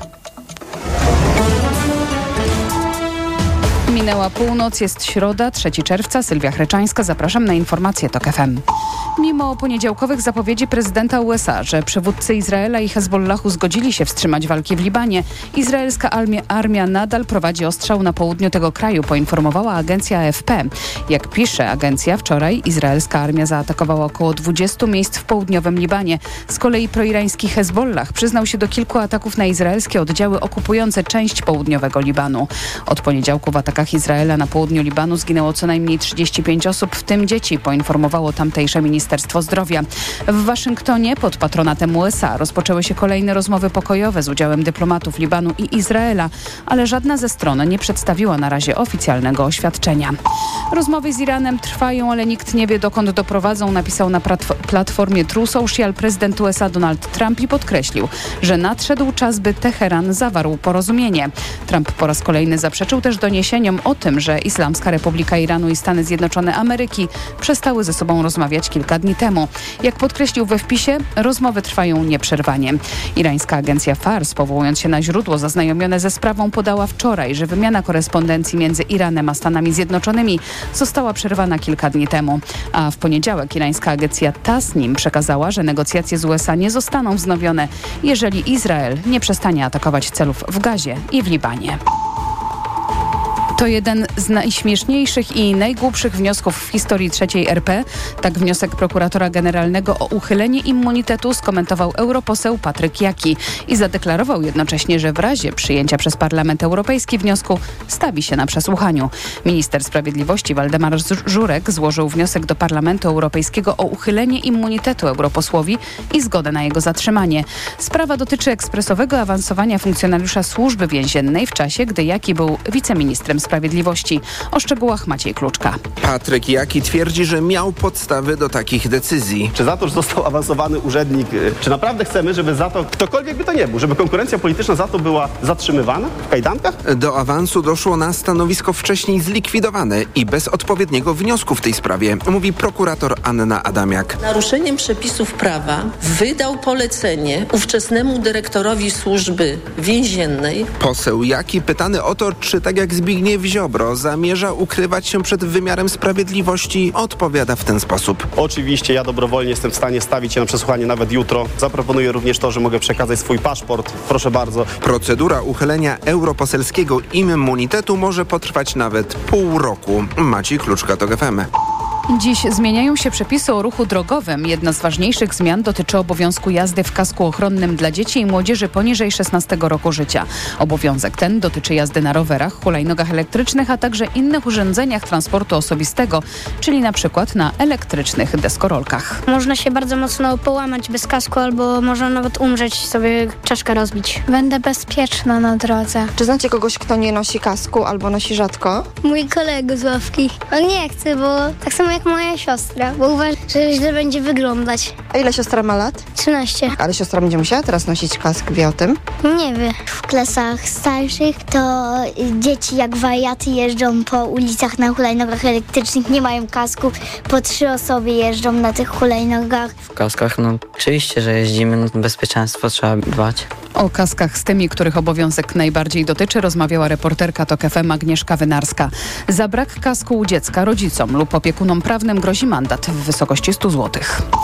Minęła północ, jest środa, 3 czerwca. Sylwia Chreczańska, zapraszam na informacje TOK FM. Mimo poniedziałkowych zapowiedzi prezydenta USA, że przywódcy Izraela i Hezbollahu zgodzili się wstrzymać walki w Libanie, izraelska armia nadal prowadzi ostrzał na południu tego kraju, poinformowała agencja AFP. Jak pisze agencja, wczoraj izraelska armia zaatakowała około 20 miejsc w południowym Libanie. Z kolei proirański Hezbollah przyznał się do kilku ataków na izraelskie oddziały okupujące część południowego Libanu. Od poniedziałku w atakach Izraela na południu Libanu zginęło co najmniej 35 osób, w tym dzieci, poinformowało tamtejsze Ministerstwo Zdrowia. W Waszyngtonie pod patronatem USA rozpoczęły się kolejne rozmowy pokojowe z udziałem dyplomatów Libanu i Izraela, ale żadna ze stron nie przedstawiła na razie oficjalnego oświadczenia. Rozmowy z Iranem trwają, ale nikt nie wie, dokąd doprowadzą, napisał na platformie True Social prezydent USA Donald Trump i podkreślił, że nadszedł czas, by Teheran zawarł porozumienie. Trump po raz kolejny zaprzeczył też doniesieniom o tym, że Islamska Republika Iranu i Stany Zjednoczone Ameryki przestały ze sobą rozmawiać kilka dni temu. Jak podkreślił we wpisie, rozmowy trwają nieprzerwanie. Irańska agencja Fars, powołując się na źródło zaznajomione ze sprawą, podała wczoraj, że wymiana korespondencji między Iranem a Stanami Zjednoczonymi została przerwana kilka dni temu. A w poniedziałek irańska agencja Tasnim przekazała, że negocjacje z USA nie zostaną wznowione, jeżeli Izrael nie przestanie atakować celów w Gazie i w Libanie. To jeden z najśmieszniejszych i najgłupszych wniosków w historii III RP. Tak wniosek prokuratora generalnego o uchylenie immunitetu skomentował europoseł Patryk Jaki i zadeklarował jednocześnie, że w razie przyjęcia przez Parlament Europejski wniosku stawi się na przesłuchaniu. Minister Sprawiedliwości Waldemar Żurek złożył wniosek do Parlamentu Europejskiego o uchylenie immunitetu europosłowi i zgodę na jego zatrzymanie. Sprawa dotyczy ekspresowego awansowania funkcjonariusza Służby Więziennej w czasie, gdy Jaki był wiceministrem Sprawiedliwości. O szczegółach Maciej Kluczka. Patryk Jaki twierdzi, że miał podstawy do takich decyzji. Czy za to, że został awansowany urzędnik, czy naprawdę chcemy, żeby za to, ktokolwiek by to nie był, żeby konkurencja polityczna za to była zatrzymywana w kajdankach? Do awansu doszło na stanowisko wcześniej zlikwidowane i bez odpowiedniego wniosku w tej sprawie, mówi prokurator Anna Adamiak. Naruszeniem przepisów prawa wydał polecenie ówczesnemu dyrektorowi Służby Więziennej. Poseł Jaki pytany o to, czy tak jak Zbigniew Zbigniew Ziobro zamierza ukrywać się przed wymiarem sprawiedliwości, odpowiada w ten sposób. Oczywiście ja dobrowolnie jestem w stanie stawić się na przesłuchanie nawet jutro. Zaproponuję również to, że mogę przekazać swój paszport. Proszę bardzo. Procedura uchylenia europoselskiego immunitetu może potrwać nawet pół roku. Maciej Kluczka, TOK FM. Dziś zmieniają się przepisy o ruchu drogowym. Jedna z ważniejszych zmian dotyczy obowiązku jazdy w kasku ochronnym dla dzieci i młodzieży poniżej 16 roku życia. Obowiązek ten dotyczy jazdy na rowerach, hulajnogach elektrycznych, a także innych urządzeniach transportu osobistego, czyli na przykład na elektrycznych deskorolkach. Można się bardzo mocno połamać bez kasku albo można nawet umrzeć, sobie czaszkę rozbić. Będę bezpieczna na drodze. Czy znacie kogoś, kto nie nosi kasku albo nosi rzadko? Mój kolega z ławki. On nie chce, bo tak samo jak moja siostra, bo uważa, że źle będzie wyglądać. A ile siostra ma lat? 13. Ale siostra będzie musiała teraz nosić kask, wie o tym? Nie wie. W klasach starszych to dzieci jak wariaty jeżdżą po ulicach na hulajnogach elektrycznych, nie mają kasków, po 3 osoby jeżdżą na tych hulajnogach. W kaskach, oczywiście, że jeździmy, bezpieczeństwo trzeba dbać. O kaskach z tymi, których obowiązek najbardziej dotyczy, rozmawiała reporterka TOK FM Agnieszka Wynarska. Za brak kasku u dziecka rodzicom lub opiekunom prawnym grozi mandat w wysokości 100 zł.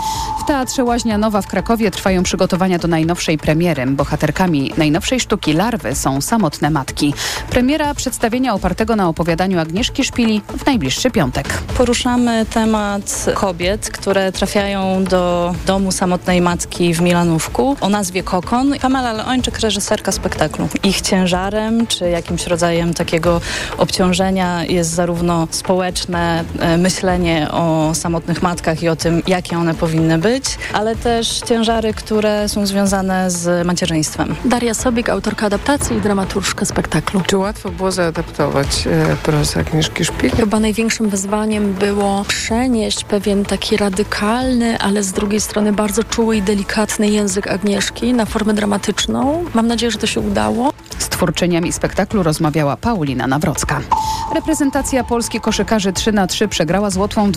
W Teatrze Łaźnia Nowa w Krakowie trwają przygotowania do najnowszej premiery. Bohaterkami najnowszej sztuki Larwy są samotne matki. Premiera przedstawienia opartego na opowiadaniu Agnieszki Szpili w najbliższy piątek. Poruszamy temat kobiet, które trafiają do domu samotnej matki w Milanówku o nazwie Kokon. Pamela Leończyk, reżyserka spektaklu. Ich ciężarem czy jakimś rodzajem takiego obciążenia jest zarówno społeczne myślenie o samotnych matkach i o tym, jakie one powinny być, ale też ciężary, które są związane z macierzyństwem. Daria Sobik, autorka adaptacji i dramaturżka spektaklu. Czy łatwo było zaadaptować prozę Agnieszki Szpil? Chyba największym wyzwaniem było przenieść pewien taki radykalny, ale z drugiej strony bardzo czuły i delikatny język Agnieszki na formę dramatyczną. Mam nadzieję, że to się udało. Z twórczyniami spektaklu rozmawiała Paulina Nawrocka. Reprezentacja Polski koszykarzy 3x3 przegrała z Łotwą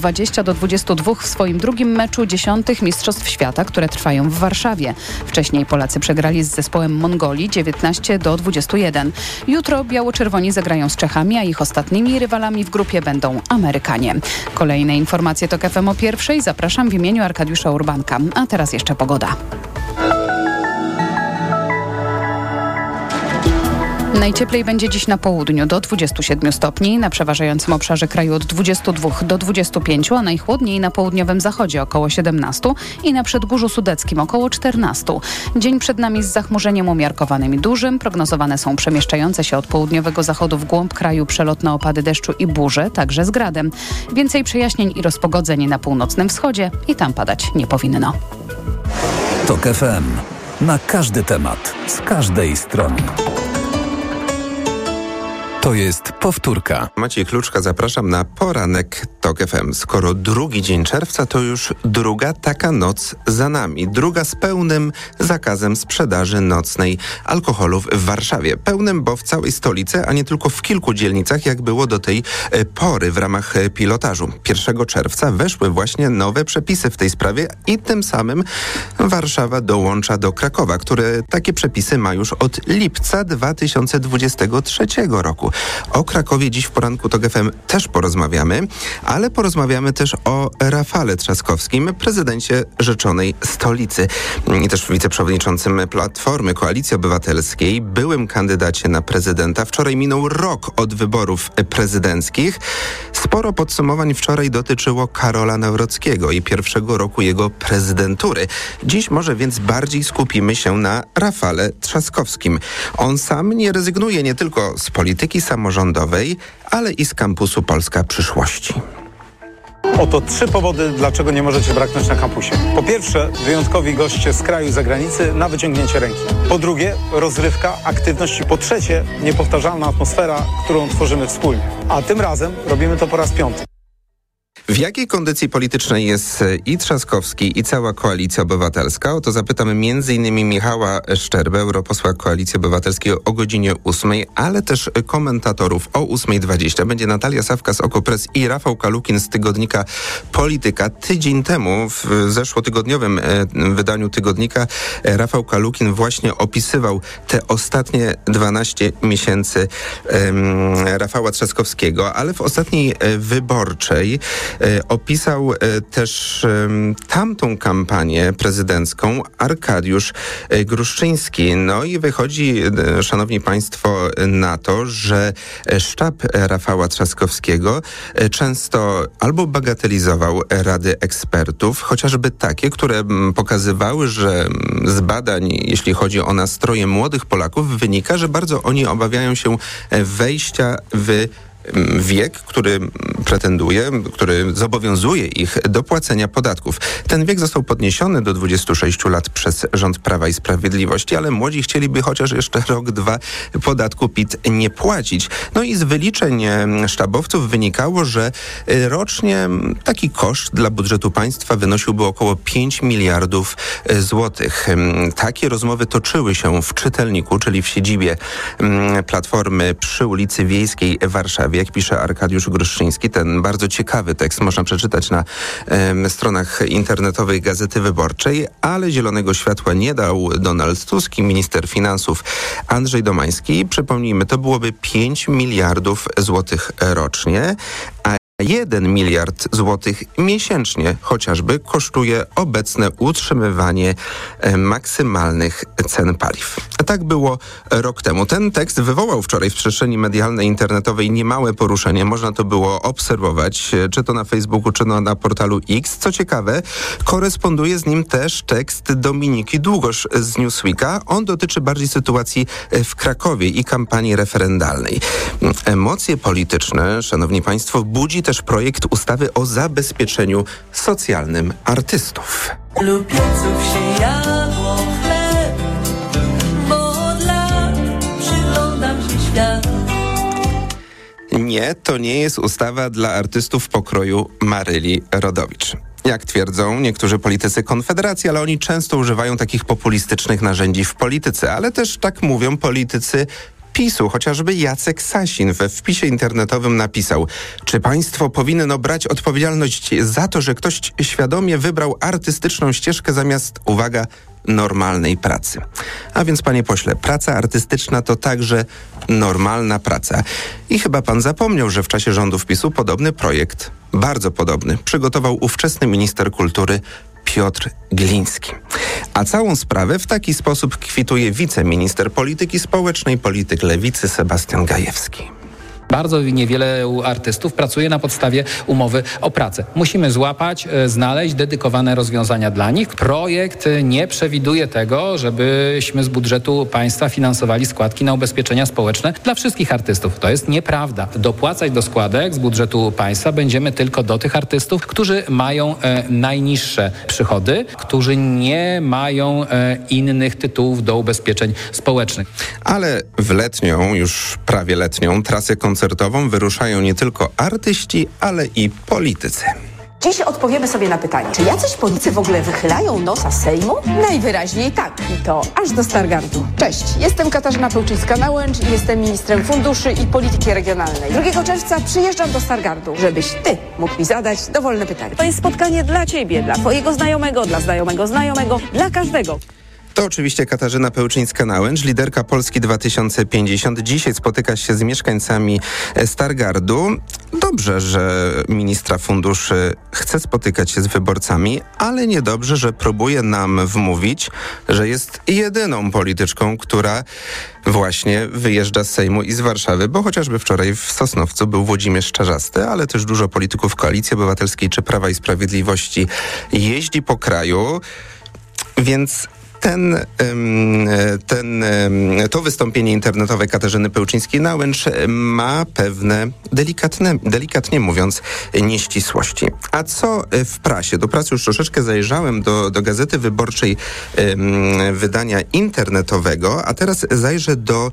20-22 w swoim drugim meczu 10. Mistrzostw Świata, które trwają w Warszawie. Wcześniej Polacy przegrali z zespołem Mongolii 19-21. Jutro biało-czerwoni zagrają z Czechami, a ich ostatnimi rywalami w grupie będą Amerykanie. Kolejne informacje TOK FM o 1:00. Zapraszam w imieniu Arkadiusza Urbanka. A teraz jeszcze pogoda. Najcieplej będzie dziś na południu do 27 stopni, na przeważającym obszarze kraju od 22 do 25, a najchłodniej na południowym zachodzie około 17 i na Przedgórzu Sudeckim około 14. Dzień przed nami z zachmurzeniem umiarkowanym i dużym. Prognozowane są przemieszczające się od południowego zachodu w głąb kraju przelotne opady deszczu i burze, także z gradem. Więcej przejaśnień i rozpogodzeń na północnym wschodzie i tam padać nie powinno. TOK FM. Na każdy temat, z każdej strony. To jest powtórka. Maciej Kluczka, zapraszam na poranek TOK FM. Skoro drugi dzień czerwca, to już druga taka noc za nami. Druga z pełnym zakazem sprzedaży nocnej alkoholu w Warszawie. Pełnym, bo w całej stolicy, a nie tylko w kilku dzielnicach, jak było do tej pory w ramach pilotażu. 1 czerwca weszły właśnie nowe przepisy w tej sprawie i tym samym Warszawa dołącza do Krakowa, który takie przepisy ma już od lipca 2023 roku. O Krakowie dziś w poranku TOK FM też porozmawiamy, ale porozmawiamy też o Rafale Trzaskowskim, prezydencie rzeczonej stolicy i też wiceprzewodniczącym Platformy Koalicji Obywatelskiej, byłym kandydacie na prezydenta. Wczoraj minął rok od wyborów prezydenckich. Sporo podsumowań wczoraj dotyczyło Karola Nawrockiego i pierwszego roku jego prezydentury. Dziś może więc bardziej skupimy się na Rafale Trzaskowskim. On sam nie rezygnuje nie tylko z polityki samorządowej, ale i z kampusu Polska Przyszłości. Oto 3 powody, dlaczego nie możecie braknąć na kampusie. Po pierwsze, wyjątkowi goście z kraju i zagranicy na wyciągnięcie ręki. Po drugie, rozrywka, aktywność. Po trzecie, niepowtarzalna atmosfera, którą tworzymy wspólnie. A tym razem robimy to po raz 5. W jakiej kondycji politycznej jest i Trzaskowski, i cała Koalicja Obywatelska? O to zapytamy m.in. Michała Szczerbę, europosła Koalicji Obywatelskiej o godzinie 8, ale też komentatorów o 8:20. Będzie Natalia Sawka z Okopres i Rafał Kalukin z tygodnika Polityka. Tydzień temu, w zeszłotygodniowym wydaniu tygodnika, Rafał Kalukin właśnie opisywał te ostatnie 12 miesięcy Rafała Trzaskowskiego, ale w ostatniej Wyborczej opisał też tamtą kampanię prezydencką Arkadiusz Gruszczyński. No i wychodzi, szanowni państwo, na to, że sztab Rafała Trzaskowskiego często albo bagatelizował rady ekspertów, chociażby takie, które pokazywały, że z badań, jeśli chodzi o nastroje młodych Polaków, wynika, że bardzo oni obawiają się wejścia w wiek, który pretenduje, który zobowiązuje ich do płacenia podatków. Ten wiek został podniesiony do 26 lat przez rząd Prawa i Sprawiedliwości, ale młodzi chcieliby chociaż jeszcze rok, dwa podatku PIT nie płacić. No i z wyliczeń sztabowców wynikało, że rocznie taki koszt dla budżetu państwa wynosiłby około 5 miliardów złotych. Takie rozmowy toczyły się w czytelniku, czyli w siedzibie Platformy przy ulicy Wiejskiej w Warszawie. Jak pisze Arkadiusz Gruszczyński, ten bardzo ciekawy tekst można przeczytać na stronach internetowych Gazety Wyborczej, ale zielonego światła nie dał Donald Tusk i minister finansów Andrzej Domański. Przypomnijmy, to byłoby 5 miliardów złotych rocznie, a 1 miliard złotych miesięcznie chociażby kosztuje obecne utrzymywanie maksymalnych cen paliw. Tak było rok temu. Ten tekst wywołał wczoraj w przestrzeni medialnej, internetowej niemałe poruszenie. Można to było obserwować, czy to na Facebooku, czy na portalu X. Co ciekawe, koresponduje z nim też tekst Dominiki Długosz z Newsweeka. On dotyczy bardziej sytuacji w Krakowie i kampanii referendalnej. Emocje polityczne, szanowni państwo, budzi też projekt ustawy o zabezpieczeniu socjalnym artystów. Lub pieców się jadło chleb, bo od lat przyglądam się światu. Nie, to nie jest ustawa dla artystów pokroju Maryli Rodowicz. Jak twierdzą niektórzy politycy Konfederacji, ale oni często używają takich populistycznych narzędzi w polityce, ale też tak mówią politycy PiS-u, chociażby Jacek Sasin we wpisie internetowym napisał: czy państwo powinno brać odpowiedzialność za to, że ktoś świadomie wybrał artystyczną ścieżkę zamiast, uwaga, normalnej pracy? A więc, panie pośle, praca artystyczna to także normalna praca. I chyba pan zapomniał, że w czasie rządów PiS-u podobny projekt, bardzo podobny, przygotował ówczesny minister kultury Piotr Gliński. A całą sprawę w taki sposób kwituje wiceminister polityki społecznej, polityk Lewicy Sebastian Gajewski. Bardzo niewiele artystów pracuje na podstawie umowy o pracę. Musimy złapać, znaleźć dedykowane rozwiązania dla nich. Projekt nie przewiduje tego, żebyśmy z budżetu państwa finansowali składki na ubezpieczenia społeczne dla wszystkich artystów. To jest nieprawda. Dopłacać do składek z budżetu państwa będziemy tylko do tych artystów, którzy mają najniższe przychody, którzy nie mają innych tytułów do ubezpieczeń społecznych. Ale w letnią, już prawie letnią, trasę koncertową wyruszają nie tylko artyści, ale i politycy. Dziś odpowiemy sobie na pytanie, czy jacyś politycy w ogóle wychylają nosa z Sejmu? Najwyraźniej tak, i to aż do Stargardu. Cześć, jestem Katarzyna Pełczyńska-Nałęcz i jestem ministrem funduszy i polityki regionalnej. 2 czerwca przyjeżdżam do Stargardu, żebyś ty mógł mi zadać dowolne pytanie. To jest spotkanie dla ciebie, dla twojego znajomego, dla znajomego znajomego, dla każdego. To oczywiście Katarzyna Pełczyńska-Nałęcz, liderka Polski 2050. Dzisiaj spotyka się z mieszkańcami Stargardu. Dobrze, że ministra funduszy chce spotykać się z wyborcami, ale niedobrze, że próbuje nam wmówić, że jest jedyną polityczką, która właśnie wyjeżdża z Sejmu i z Warszawy, bo chociażby wczoraj w Sosnowcu był Włodzimierz Czarzasty, ale też dużo polityków Koalicji Obywatelskiej czy Prawa i Sprawiedliwości jeździ po kraju, więc To wystąpienie internetowe Katarzyny Pełczyńskiej-Nałęcz ma pewne, delikatnie mówiąc, nieścisłości. A co w prasie? Do prasy już troszeczkę zajrzałem, do Gazety Wyborczej wydania internetowego, a teraz zajrzę do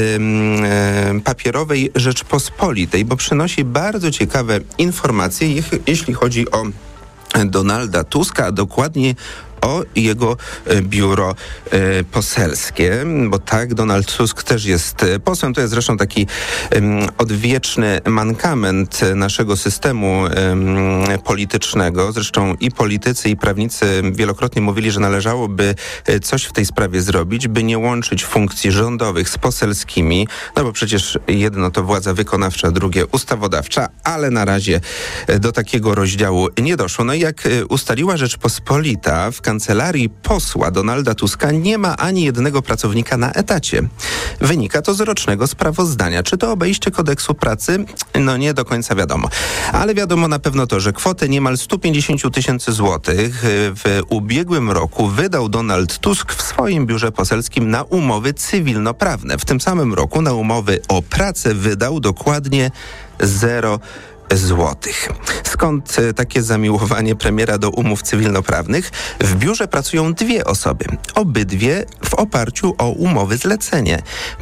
papierowej Rzeczpospolitej, bo przynosi bardzo ciekawe informacje, jeśli chodzi o Donalda Tuska, a dokładnie o jego biuro poselskie, bo tak, Donald Tusk też jest posłem. To jest zresztą taki odwieczny mankament naszego systemu politycznego. Zresztą i politycy, i prawnicy wielokrotnie mówili, że należałoby coś w tej sprawie zrobić, by nie łączyć funkcji rządowych z poselskimi, no bo przecież jedno to władza wykonawcza, drugie ustawodawcza, ale na razie do takiego rozdziału nie doszło. No i jak ustaliła Rzeczpospolita, w kancelarii posła Donalda Tuska nie ma ani jednego pracownika na etacie. Wynika to z rocznego sprawozdania. Czy to obejście kodeksu pracy? No nie do końca wiadomo. Ale wiadomo na pewno to, że kwotę niemal 150 000 złotych w ubiegłym roku wydał Donald Tusk w swoim biurze poselskim na umowy cywilnoprawne. W tym samym roku na umowy o pracę wydał dokładnie 0 złotych. Skąd takie zamiłowanie premiera do umów cywilnoprawnych? W biurze pracują 2 osoby. Obydwie w oparciu o umowy zlecenie.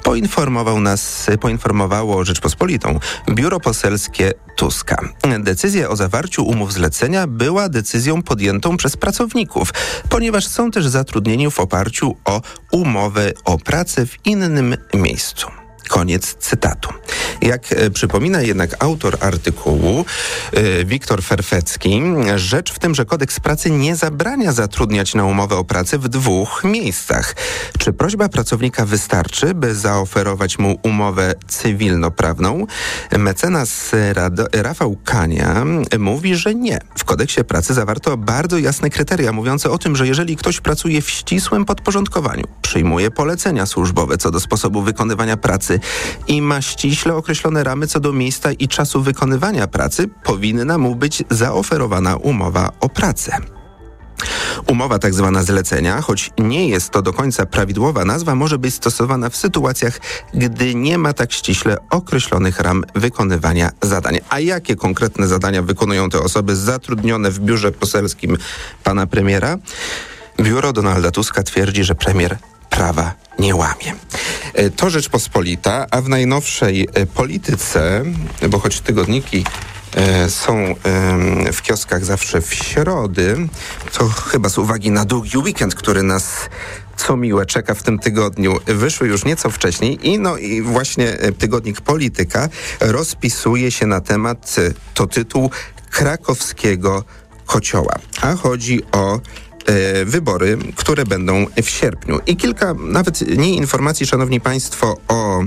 Poinformowało Rzeczpospolitą biuro poselskie Tuska. Decyzja o zawarciu umów zlecenia była decyzją podjętą przez pracowników, ponieważ są też zatrudnieni w oparciu o umowę o pracę w innym miejscu. Koniec cytatu. Jak przypomina jednak autor artykułu, Wiktor Ferfecki, rzecz w tym, że kodeks pracy nie zabrania zatrudniać na umowę o pracę w 2 miejscach. Czy prośba pracownika wystarczy, by zaoferować mu umowę cywilnoprawną? Mecenas Rafał Kania mówi, że nie. W kodeksie pracy zawarto bardzo jasne kryteria mówiące o tym, że jeżeli ktoś pracuje w ścisłym podporządkowaniu, przyjmuje polecenia służbowe co do sposobu wykonywania pracy i ma ściśle określone ramy co do miejsca i czasu wykonywania pracy, powinna mu być zaoferowana umowa o pracę. Umowa tak zwana zlecenia, choć nie jest to do końca prawidłowa nazwa, może być stosowana w sytuacjach, gdy nie ma tak ściśle określonych ram wykonywania zadań. A jakie konkretne zadania wykonują te osoby zatrudnione w biurze poselskim pana premiera? Biuro Donalda Tuska twierdzi, że premier prawa nie łamie. To Rzeczpospolita, a w najnowszej Polityce, bo choć tygodniki są w kioskach zawsze w środy, to chyba z uwagi na długi weekend, który nas co miłe czeka w tym tygodniu, wyszły już nieco wcześniej i właśnie tygodnik Polityka rozpisuje się na temat, to tytuł, krakowskiego kocioła. A chodzi o wybory, które będą w sierpniu. I kilka, nawet nie informacji, szanowni państwo, o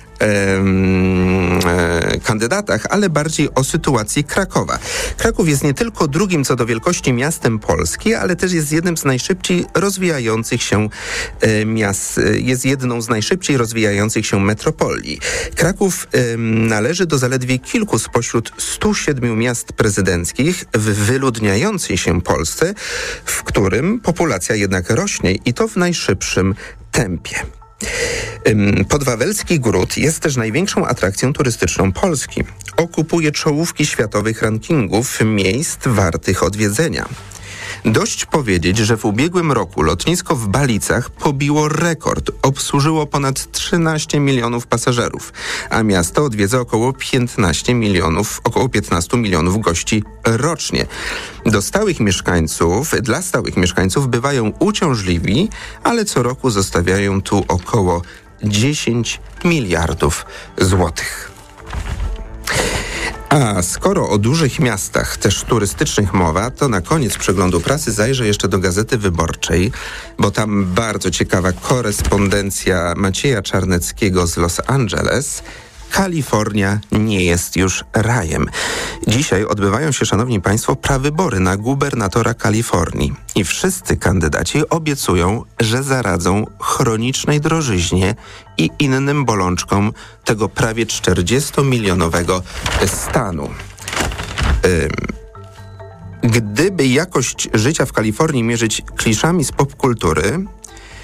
kandydatach, ale bardziej o sytuacji Krakowa. Kraków jest nie tylko drugim co do wielkości miastem Polski, ale też jest jednym z najszybciej rozwijających się miast, jest jedną z najszybciej rozwijających się metropolii. Kraków należy do zaledwie kilku spośród 107 miast prezydenckich w wyludniającej się Polsce, w którym populacja jednak rośnie i to w najszybszym tempie. Podwawelski Gród jest też największą atrakcją turystyczną Polski. Okupuje czołówki światowych rankingów miejsc wartych odwiedzenia. Dość powiedzieć, że w ubiegłym roku lotnisko w Balicach pobiło rekord. Obsłużyło ponad 13 milionów pasażerów, a miasto odwiedza około 15 milionów gości rocznie. Dla stałych mieszkańców bywają uciążliwi, ale co roku zostawiają tu około 10 miliardów złotych. A skoro o dużych miastach, też turystycznych mowa, to na koniec przeglądu prasy zajrzę jeszcze do Gazety Wyborczej, bo tam bardzo ciekawa korespondencja Macieja Czarneckiego z Los Angeles. Kalifornia nie jest już rajem. Dzisiaj odbywają się, szanowni państwo, prawybory na gubernatora Kalifornii. I wszyscy kandydaci obiecują, że zaradzą chronicznej drożyźnie i innym bolączkom tego prawie 40-milionowego stanu. Gdyby jakość życia w Kalifornii mierzyć kliszami z popkultury,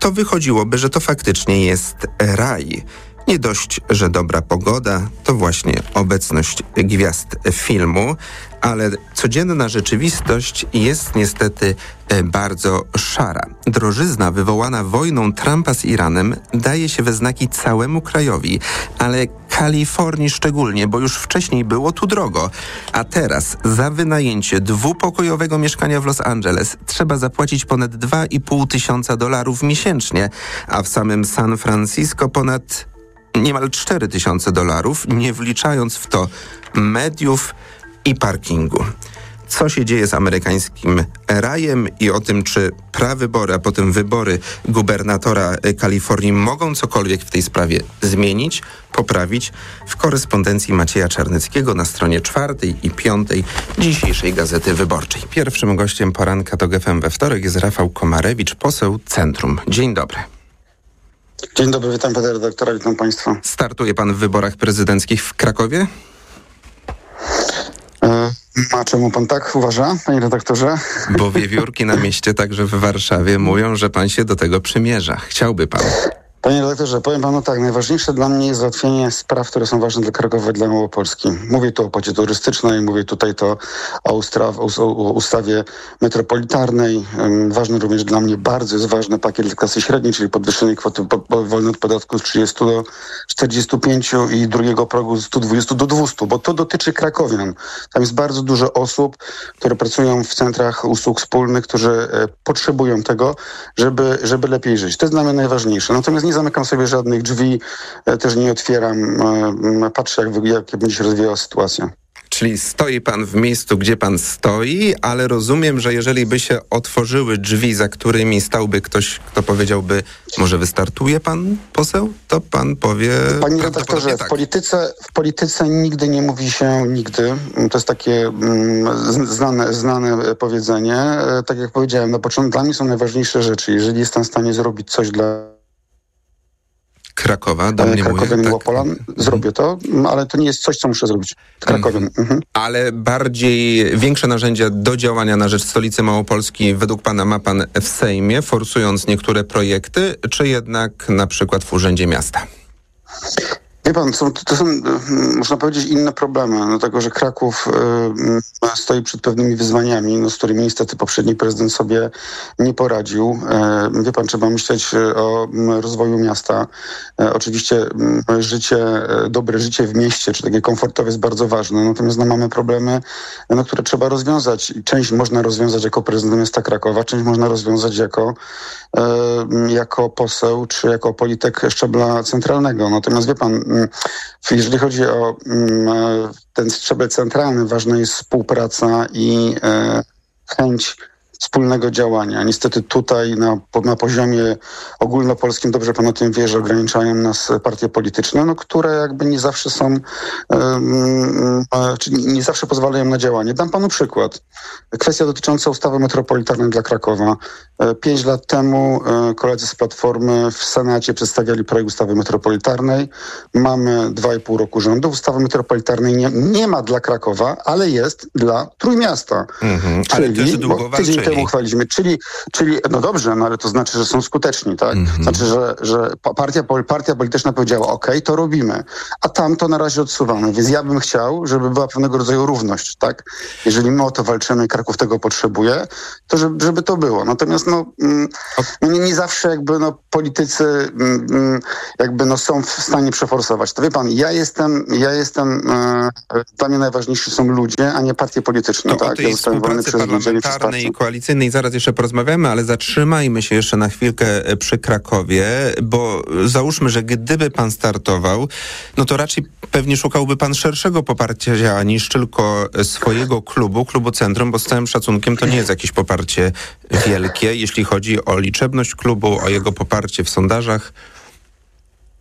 to wychodziłoby, że to faktycznie jest raj. Nie dość, że dobra pogoda, to właśnie obecność gwiazd filmu, ale codzienna rzeczywistość jest niestety bardzo szara. Drożyzna wywołana wojną Trumpa z Iranem daje się we znaki całemu krajowi, ale Kalifornii szczególnie, bo już wcześniej było tu drogo. A teraz za wynajęcie dwupokojowego mieszkania w Los Angeles trzeba zapłacić ponad $2,500 miesięcznie, a w samym San Francisco ponad niemal $4,000, nie wliczając w to mediów i parkingu. Co się dzieje z amerykańskim rajem i o tym, czy prawybory, a potem wybory gubernatora Kalifornii mogą cokolwiek w tej sprawie zmienić, poprawić, w korespondencji Macieja Czarnyckiego na stronie 4 i 5 dzisiejszej Gazety Wyborczej. Pierwszym gościem poranka TOK FM we wtorek jest Rafał Komarewicz, poseł Centrum. Dzień dobry. Dzień dobry, witam pana redaktora, witam państwa. Startuje pan w wyborach prezydenckich w Krakowie? A czemu pan tak uważa, panie redaktorze? Bo wiewiórki na mieście, także w Warszawie, mówią, że pan się do tego przymierza. Chciałby pan. Panie redaktorze, powiem panu tak, najważniejsze dla mnie jest załatwienie spraw, które są ważne dla Krakowa i dla Małopolski. Mówię tu o opłacie turystycznej, mówię tutaj to o ustawie metropolitarnej. Ważny również dla mnie, bardzo jest ważny pakiet dla klasy średniej, czyli podwyższenie kwoty wolnej od podatku z 30 do 45 i drugiego progu z 120 do 200, bo to dotyczy krakowian. Tam jest bardzo dużo osób, które pracują w centrach usług wspólnych, którzy potrzebują tego, żeby lepiej żyć. To jest dla mnie najważniejsze. Natomiast nie zamykam sobie żadnych drzwi, też nie otwieram. Patrzę, jak będzie się rozwijała sytuacja. Czyli stoi pan w miejscu, gdzie pan stoi, ale rozumiem, że jeżeli by się otworzyły drzwi, za którymi stałby ktoś, kto powiedziałby, może wystartuje pan poseł, to pan powie... Panie redaktorze, tak. W polityce nigdy nie mówi się nigdy. To jest takie znane powiedzenie. Tak jak powiedziałem na początku, dla mnie są najważniejsze rzeczy. Jeżeli jestem w stanie zrobić coś dla Krakowa, Krakowian i Łopolan. Zrobię to, ale to nie jest coś, co muszę zrobić. Krakowian. Ale większe narzędzia do działania na rzecz stolicy Małopolski według pana ma pan w Sejmie, forsując niektóre projekty, czy jednak na przykład w Urzędzie Miasta? Wie pan, to są, można powiedzieć, inne problemy, dlatego że Kraków stoi przed pewnymi wyzwaniami, z którymi niestety poprzedni prezydent sobie nie poradził. Wie pan, trzeba myśleć o rozwoju miasta. Oczywiście dobre życie w mieście, czy takie komfortowe jest bardzo ważne, natomiast mamy problemy, które trzeba rozwiązać. Część można rozwiązać jako prezydent miasta Krakowa, część można rozwiązać jako poseł, czy jako polityk szczebla centralnego. Natomiast wie pan, jeżeli chodzi o ten szczebel centralny, ważna jest współpraca i chęć wspólnego działania. Niestety tutaj na poziomie ogólnopolskim, dobrze pan o tym wie, że ograniczają nas partie polityczne, które jakby nie zawsze są, czy nie zawsze pozwalają na działanie. Dam panu przykład. Kwestia dotycząca ustawy metropolitarnej dla Krakowa. 5 lat temu koledzy z Platformy w Senacie przedstawiali projekt ustawy metropolitarnej. Mamy 2,5 roku rządu. Ustawy metropolitarnej nie ma dla Krakowa, ale jest dla Trójmiasta. Ale też długo walczyli. Temu chwaliliśmy. Czyli no dobrze, ale to znaczy, że są skuteczni, tak? Znaczy, że partia polityczna powiedziała, okej, to robimy, a tamto na razie odsuwamy. Więc ja bym chciał, żeby była pewnego rodzaju równość, tak? Jeżeli my o to walczymy i Kraków tego potrzebuje, to żeby to było. Natomiast nie zawsze politycy są w stanie przeforsować. To wie pan, ja jestem dla mnie najważniejsi są ludzie, a nie partie polityczne, to tak? O tej współpracy parlamentarnej i koalicyjnej zaraz jeszcze porozmawiamy, ale zatrzymajmy się jeszcze na chwilkę przy Krakowie, bo załóżmy, że gdyby pan startował, to raczej pewnie szukałby pan szerszego poparcia niż tylko swojego klubu Centrum, bo z całym szacunkiem to nie jest jakieś poparcie wielkie, jeśli chodzi o liczebność klubu, o jego poparcie w sondażach.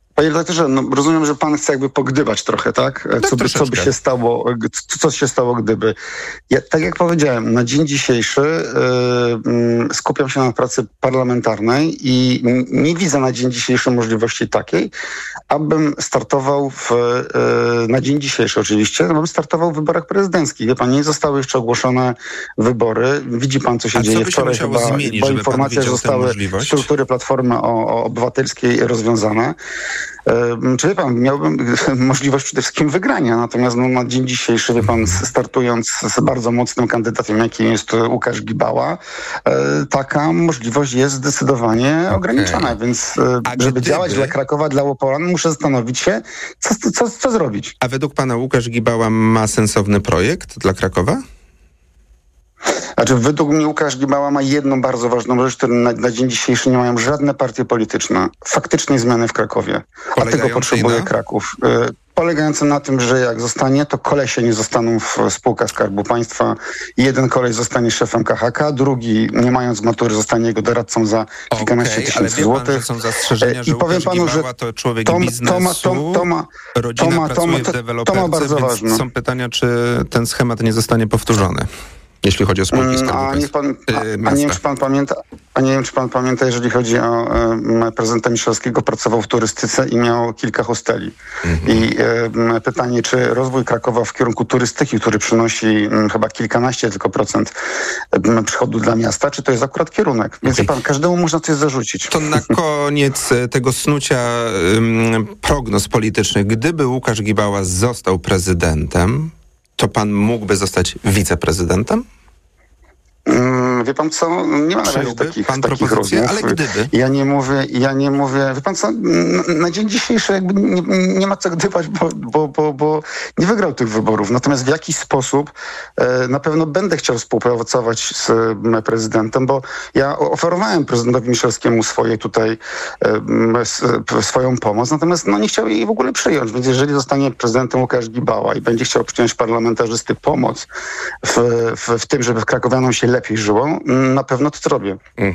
Panie redaktorze, rozumiem, że pan chce jakby pogdybać trochę, tak? Co by się stało, co się stało, gdyby. Ja, tak jak powiedziałem, na dzień dzisiejszy skupiam się na pracy parlamentarnej i nie widzę na dzień dzisiejszy możliwości takiej, abym startował na dzień dzisiejszy oczywiście, abym startował w wyborach prezydenckich. Wie pan, nie zostały jeszcze ogłoszone wybory. Widzi pan, co się dzieje wczoraj chyba, bo informacja, że zostały struktury Platformy Obywatelskiej rozwiązane. Czy wie pan, miałbym możliwość przede wszystkim wygrania, natomiast na dzień dzisiejszy, wie pan, startując z bardzo mocnym kandydatem, jakim jest Łukasz Gibała, taka możliwość jest zdecydowanie ograniczona, więc żeby działać dla Krakowa, dla Łopolan, muszę zastanowić się, co zrobić. A według pana Łukasz Gibała ma sensowny projekt dla Krakowa? Znaczy, według mnie Łukasz Gibała ma jedną bardzo ważną rzecz, którą na dzień dzisiejszy nie mają żadne partie polityczne. Faktycznej zmiany w Krakowie. A tego potrzebuje Kraków. Polegające na tym, że jak zostanie, to kolesie nie zostaną w spółkach Skarbu Państwa. Jeden koleś zostanie szefem KHK, drugi, nie mając matury, zostanie jego doradcą za kilkanaście tysięcy złotych. Są zastrzeżenia, że Łukasz Gibała to człowiek biznesu, rodzina pracuje w deweloperce, są pytania, czy ten schemat nie zostanie powtórzony, jeśli chodzi o spółki Skarbu Państwa. Nie wiem, czy pan pamięta, jeżeli chodzi o prezydenta Miszalskiego, pracował w turystyce i miał kilka hosteli. I pytanie, czy rozwój Krakowa w kierunku turystyki, który przynosi chyba kilkanaście tylko procent przychodu dla miasta, czy to jest akurat kierunek? Więc pan, każdemu można coś zarzucić. To na koniec tego snucia prognoz politycznych. Gdyby Łukasz Gibała został prezydentem, to pan mógłby zostać wiceprezydentem? Wie pan co, nie ma na razie takich rozmów. Ale gdyby? Ja nie mówię, wie pan co, na dzień dzisiejszy jakby nie ma co gdybać, bo nie wygrał tych wyborów. Natomiast w jakiś sposób na pewno będę chciał współpracować z prezydentem, bo ja oferowałem prezydentowi Miszalskiemu swoją pomoc, natomiast nie chciał jej w ogóle przyjąć. Więc jeżeli zostanie prezydentem Łukasz Gibała i będzie chciał przyjąć parlamentarzysty pomoc w tym, żeby krakowianom się lepiej żyło, na pewno to zrobię.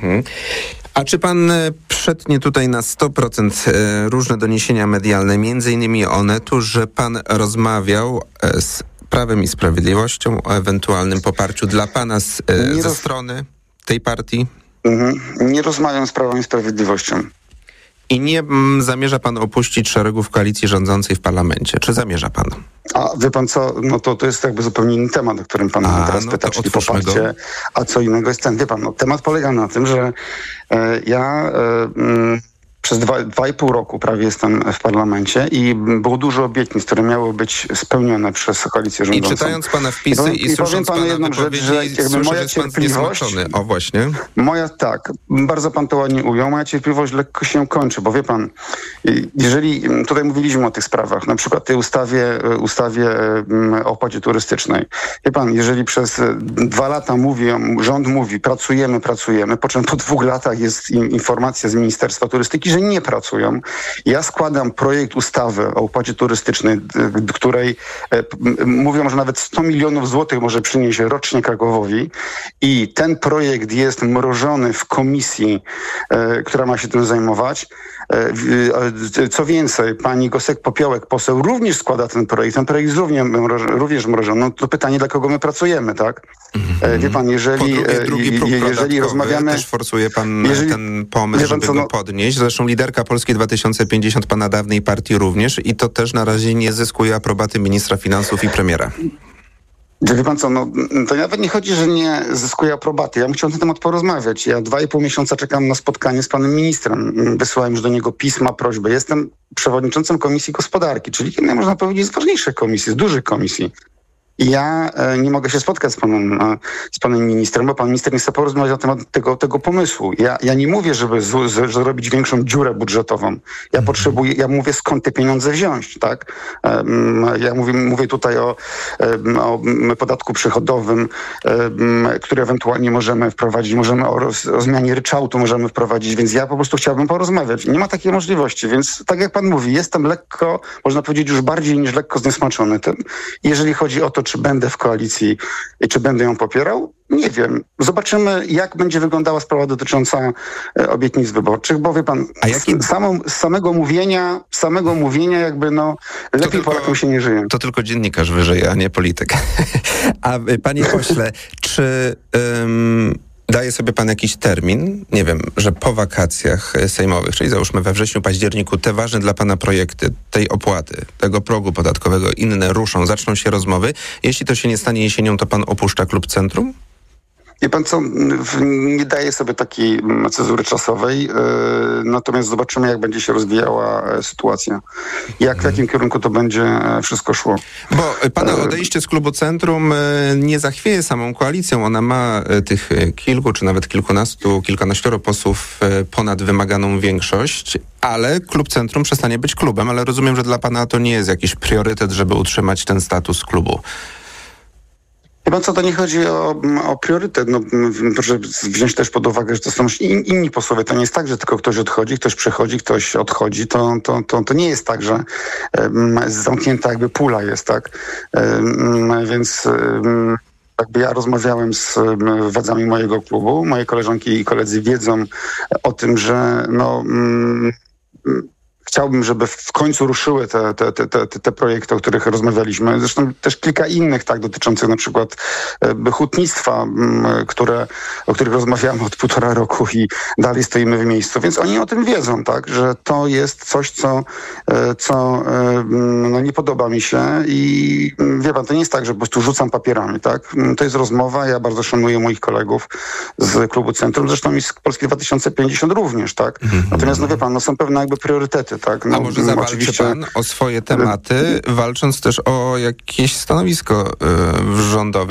A czy pan przetnie tutaj na 100% różne doniesienia medialne, między innymi o Onetu, że pan rozmawiał z Prawem i Sprawiedliwością o ewentualnym poparciu dla pana ze strony tej partii? Nie rozmawiam z Prawem i Sprawiedliwością. I nie zamierza pan opuścić szeregów koalicji rządzącej w parlamencie? Czy zamierza pan? A wie pan co, to jest jakby zupełnie inny temat, o którym pan teraz pyta, czyli poparcie, a co innego jest ten. Wie pan, temat polega na tym, że ja przez 2,5 roku prawie jestem w parlamencie i było dużo obietnic, które miały być spełnione przez koalicję rządzącą. I czytając pana wpisy i słysząc pana jedną rzecz, że jakby moja cierpliwość... O właśnie. Bardzo pan to ładnie ujął. Moja cierpliwość lekko się kończy, bo wie pan, jeżeli tutaj mówiliśmy o tych sprawach, na przykład tej ustawie o opłacie turystycznej. Wie pan, jeżeli przez 2 lata rząd mówi, pracujemy, po czym po 2 latach jest informacja z Ministerstwa Turystyki, że nie pracują. Ja składam projekt ustawy o opłacie turystycznej, której mówią, że nawet 100 milionów złotych może przynieść rocznie Krakowowi i ten projekt jest mrożony w komisji, która ma się tym zajmować. Co więcej, pani Gosek-Popiołek, poseł, również składa ten projekt. Ten projekt jest również mrożony. No to pytanie, dla kogo my pracujemy, tak? Wie pan, jeżeli rozmawiamy... Też forsuje pan ten pomysł, żeby go podnieść. Zresztą liderka Polski 2050, pana dawnej partii również, i to też na razie nie zyskuje aprobaty ministra finansów i premiera. Wie pan co, to nawet nie chodzi, że nie zyskuje aprobaty. Ja bym chciał na ten temat porozmawiać. Ja 2,5 miesiąca czekam na spotkanie z panem ministrem. Wysłałem już do niego pisma, prośby. Jestem przewodniczącym Komisji Gospodarki, czyli jednej, można powiedzieć, z ważniejszych komisji, z dużych komisji. I ja nie mogę się spotkać z panem ministrem, bo pan minister nie chce porozmawiać na temat tego pomysłu. Ja nie mówię, żeby zrobić większą dziurę budżetową. Ja mówię, skąd te pieniądze wziąć, tak? Ja mówię tutaj o podatku przychodowym, który ewentualnie możemy wprowadzić, o zmianie ryczałtu możemy wprowadzić, więc ja po prostu chciałbym porozmawiać. Nie ma takiej możliwości, więc tak jak pan mówi, jestem lekko, można powiedzieć już bardziej niż lekko zniesmaczony tym. Jeżeli chodzi o to, czy będę w koalicji i czy będę ją popierał? Nie wiem. Zobaczymy, jak będzie wyglądała sprawa dotycząca obietnic wyborczych, bo wie pan, z samego mówienia jakby lepiej Polakom się nie żyje. To tylko dziennikarz wyżyje, a nie polityk. A panie pośle, czy daje sobie pan jakiś termin, nie wiem, że po wakacjach sejmowych, czyli załóżmy we wrześniu, październiku, te ważne dla pana projekty, tej opłaty, tego progu podatkowego, inne ruszą, zaczną się rozmowy. Jeśli to się nie stanie jesienią, to pan opuszcza klub Centrum? Wie pan co, nie daje sobie takiej cezury czasowej, natomiast zobaczymy, jak będzie się rozwijała sytuacja. Jak w jakim kierunku to będzie wszystko szło. Bo pana odejście z klubu Centrum nie zachwieje samą koalicją. Ona ma tych kilku, czy nawet kilkanaścioro posłów ponad wymaganą większość, ale klub Centrum przestanie być klubem, ale rozumiem, że dla pana to nie jest jakiś priorytet, żeby utrzymać ten status klubu. Chyba co, to nie chodzi o priorytet. Proszę wziąć też pod uwagę, że to są inni posłowie. To nie jest tak, że tylko ktoś odchodzi, ktoś przychodzi, ktoś odchodzi. To nie jest tak, że zamknięta jakby pula jest, tak? Więc jakby ja rozmawiałem z władzami mojego klubu. Moje koleżanki i koledzy wiedzą o tym, że chciałbym, żeby w końcu ruszyły te projekty, o których rozmawialiśmy. Zresztą też kilka innych, tak, dotyczących na przykład hutnictwa, o których rozmawiamy od 1,5 roku i dalej stoimy w miejscu. Więc oni o tym wiedzą, tak, że to jest coś, co nie podoba mi się i wie pan, to nie jest tak, że po prostu rzucam papierami, tak. To jest rozmowa, ja bardzo szanuję moich kolegów z klubu Centrum, zresztą i z Polski 2050 również, tak. Natomiast, wie pan, są pewne jakby priorytety, tak? A może zawalczy pan o swoje tematy, walcząc też o jakieś stanowisko rządowe?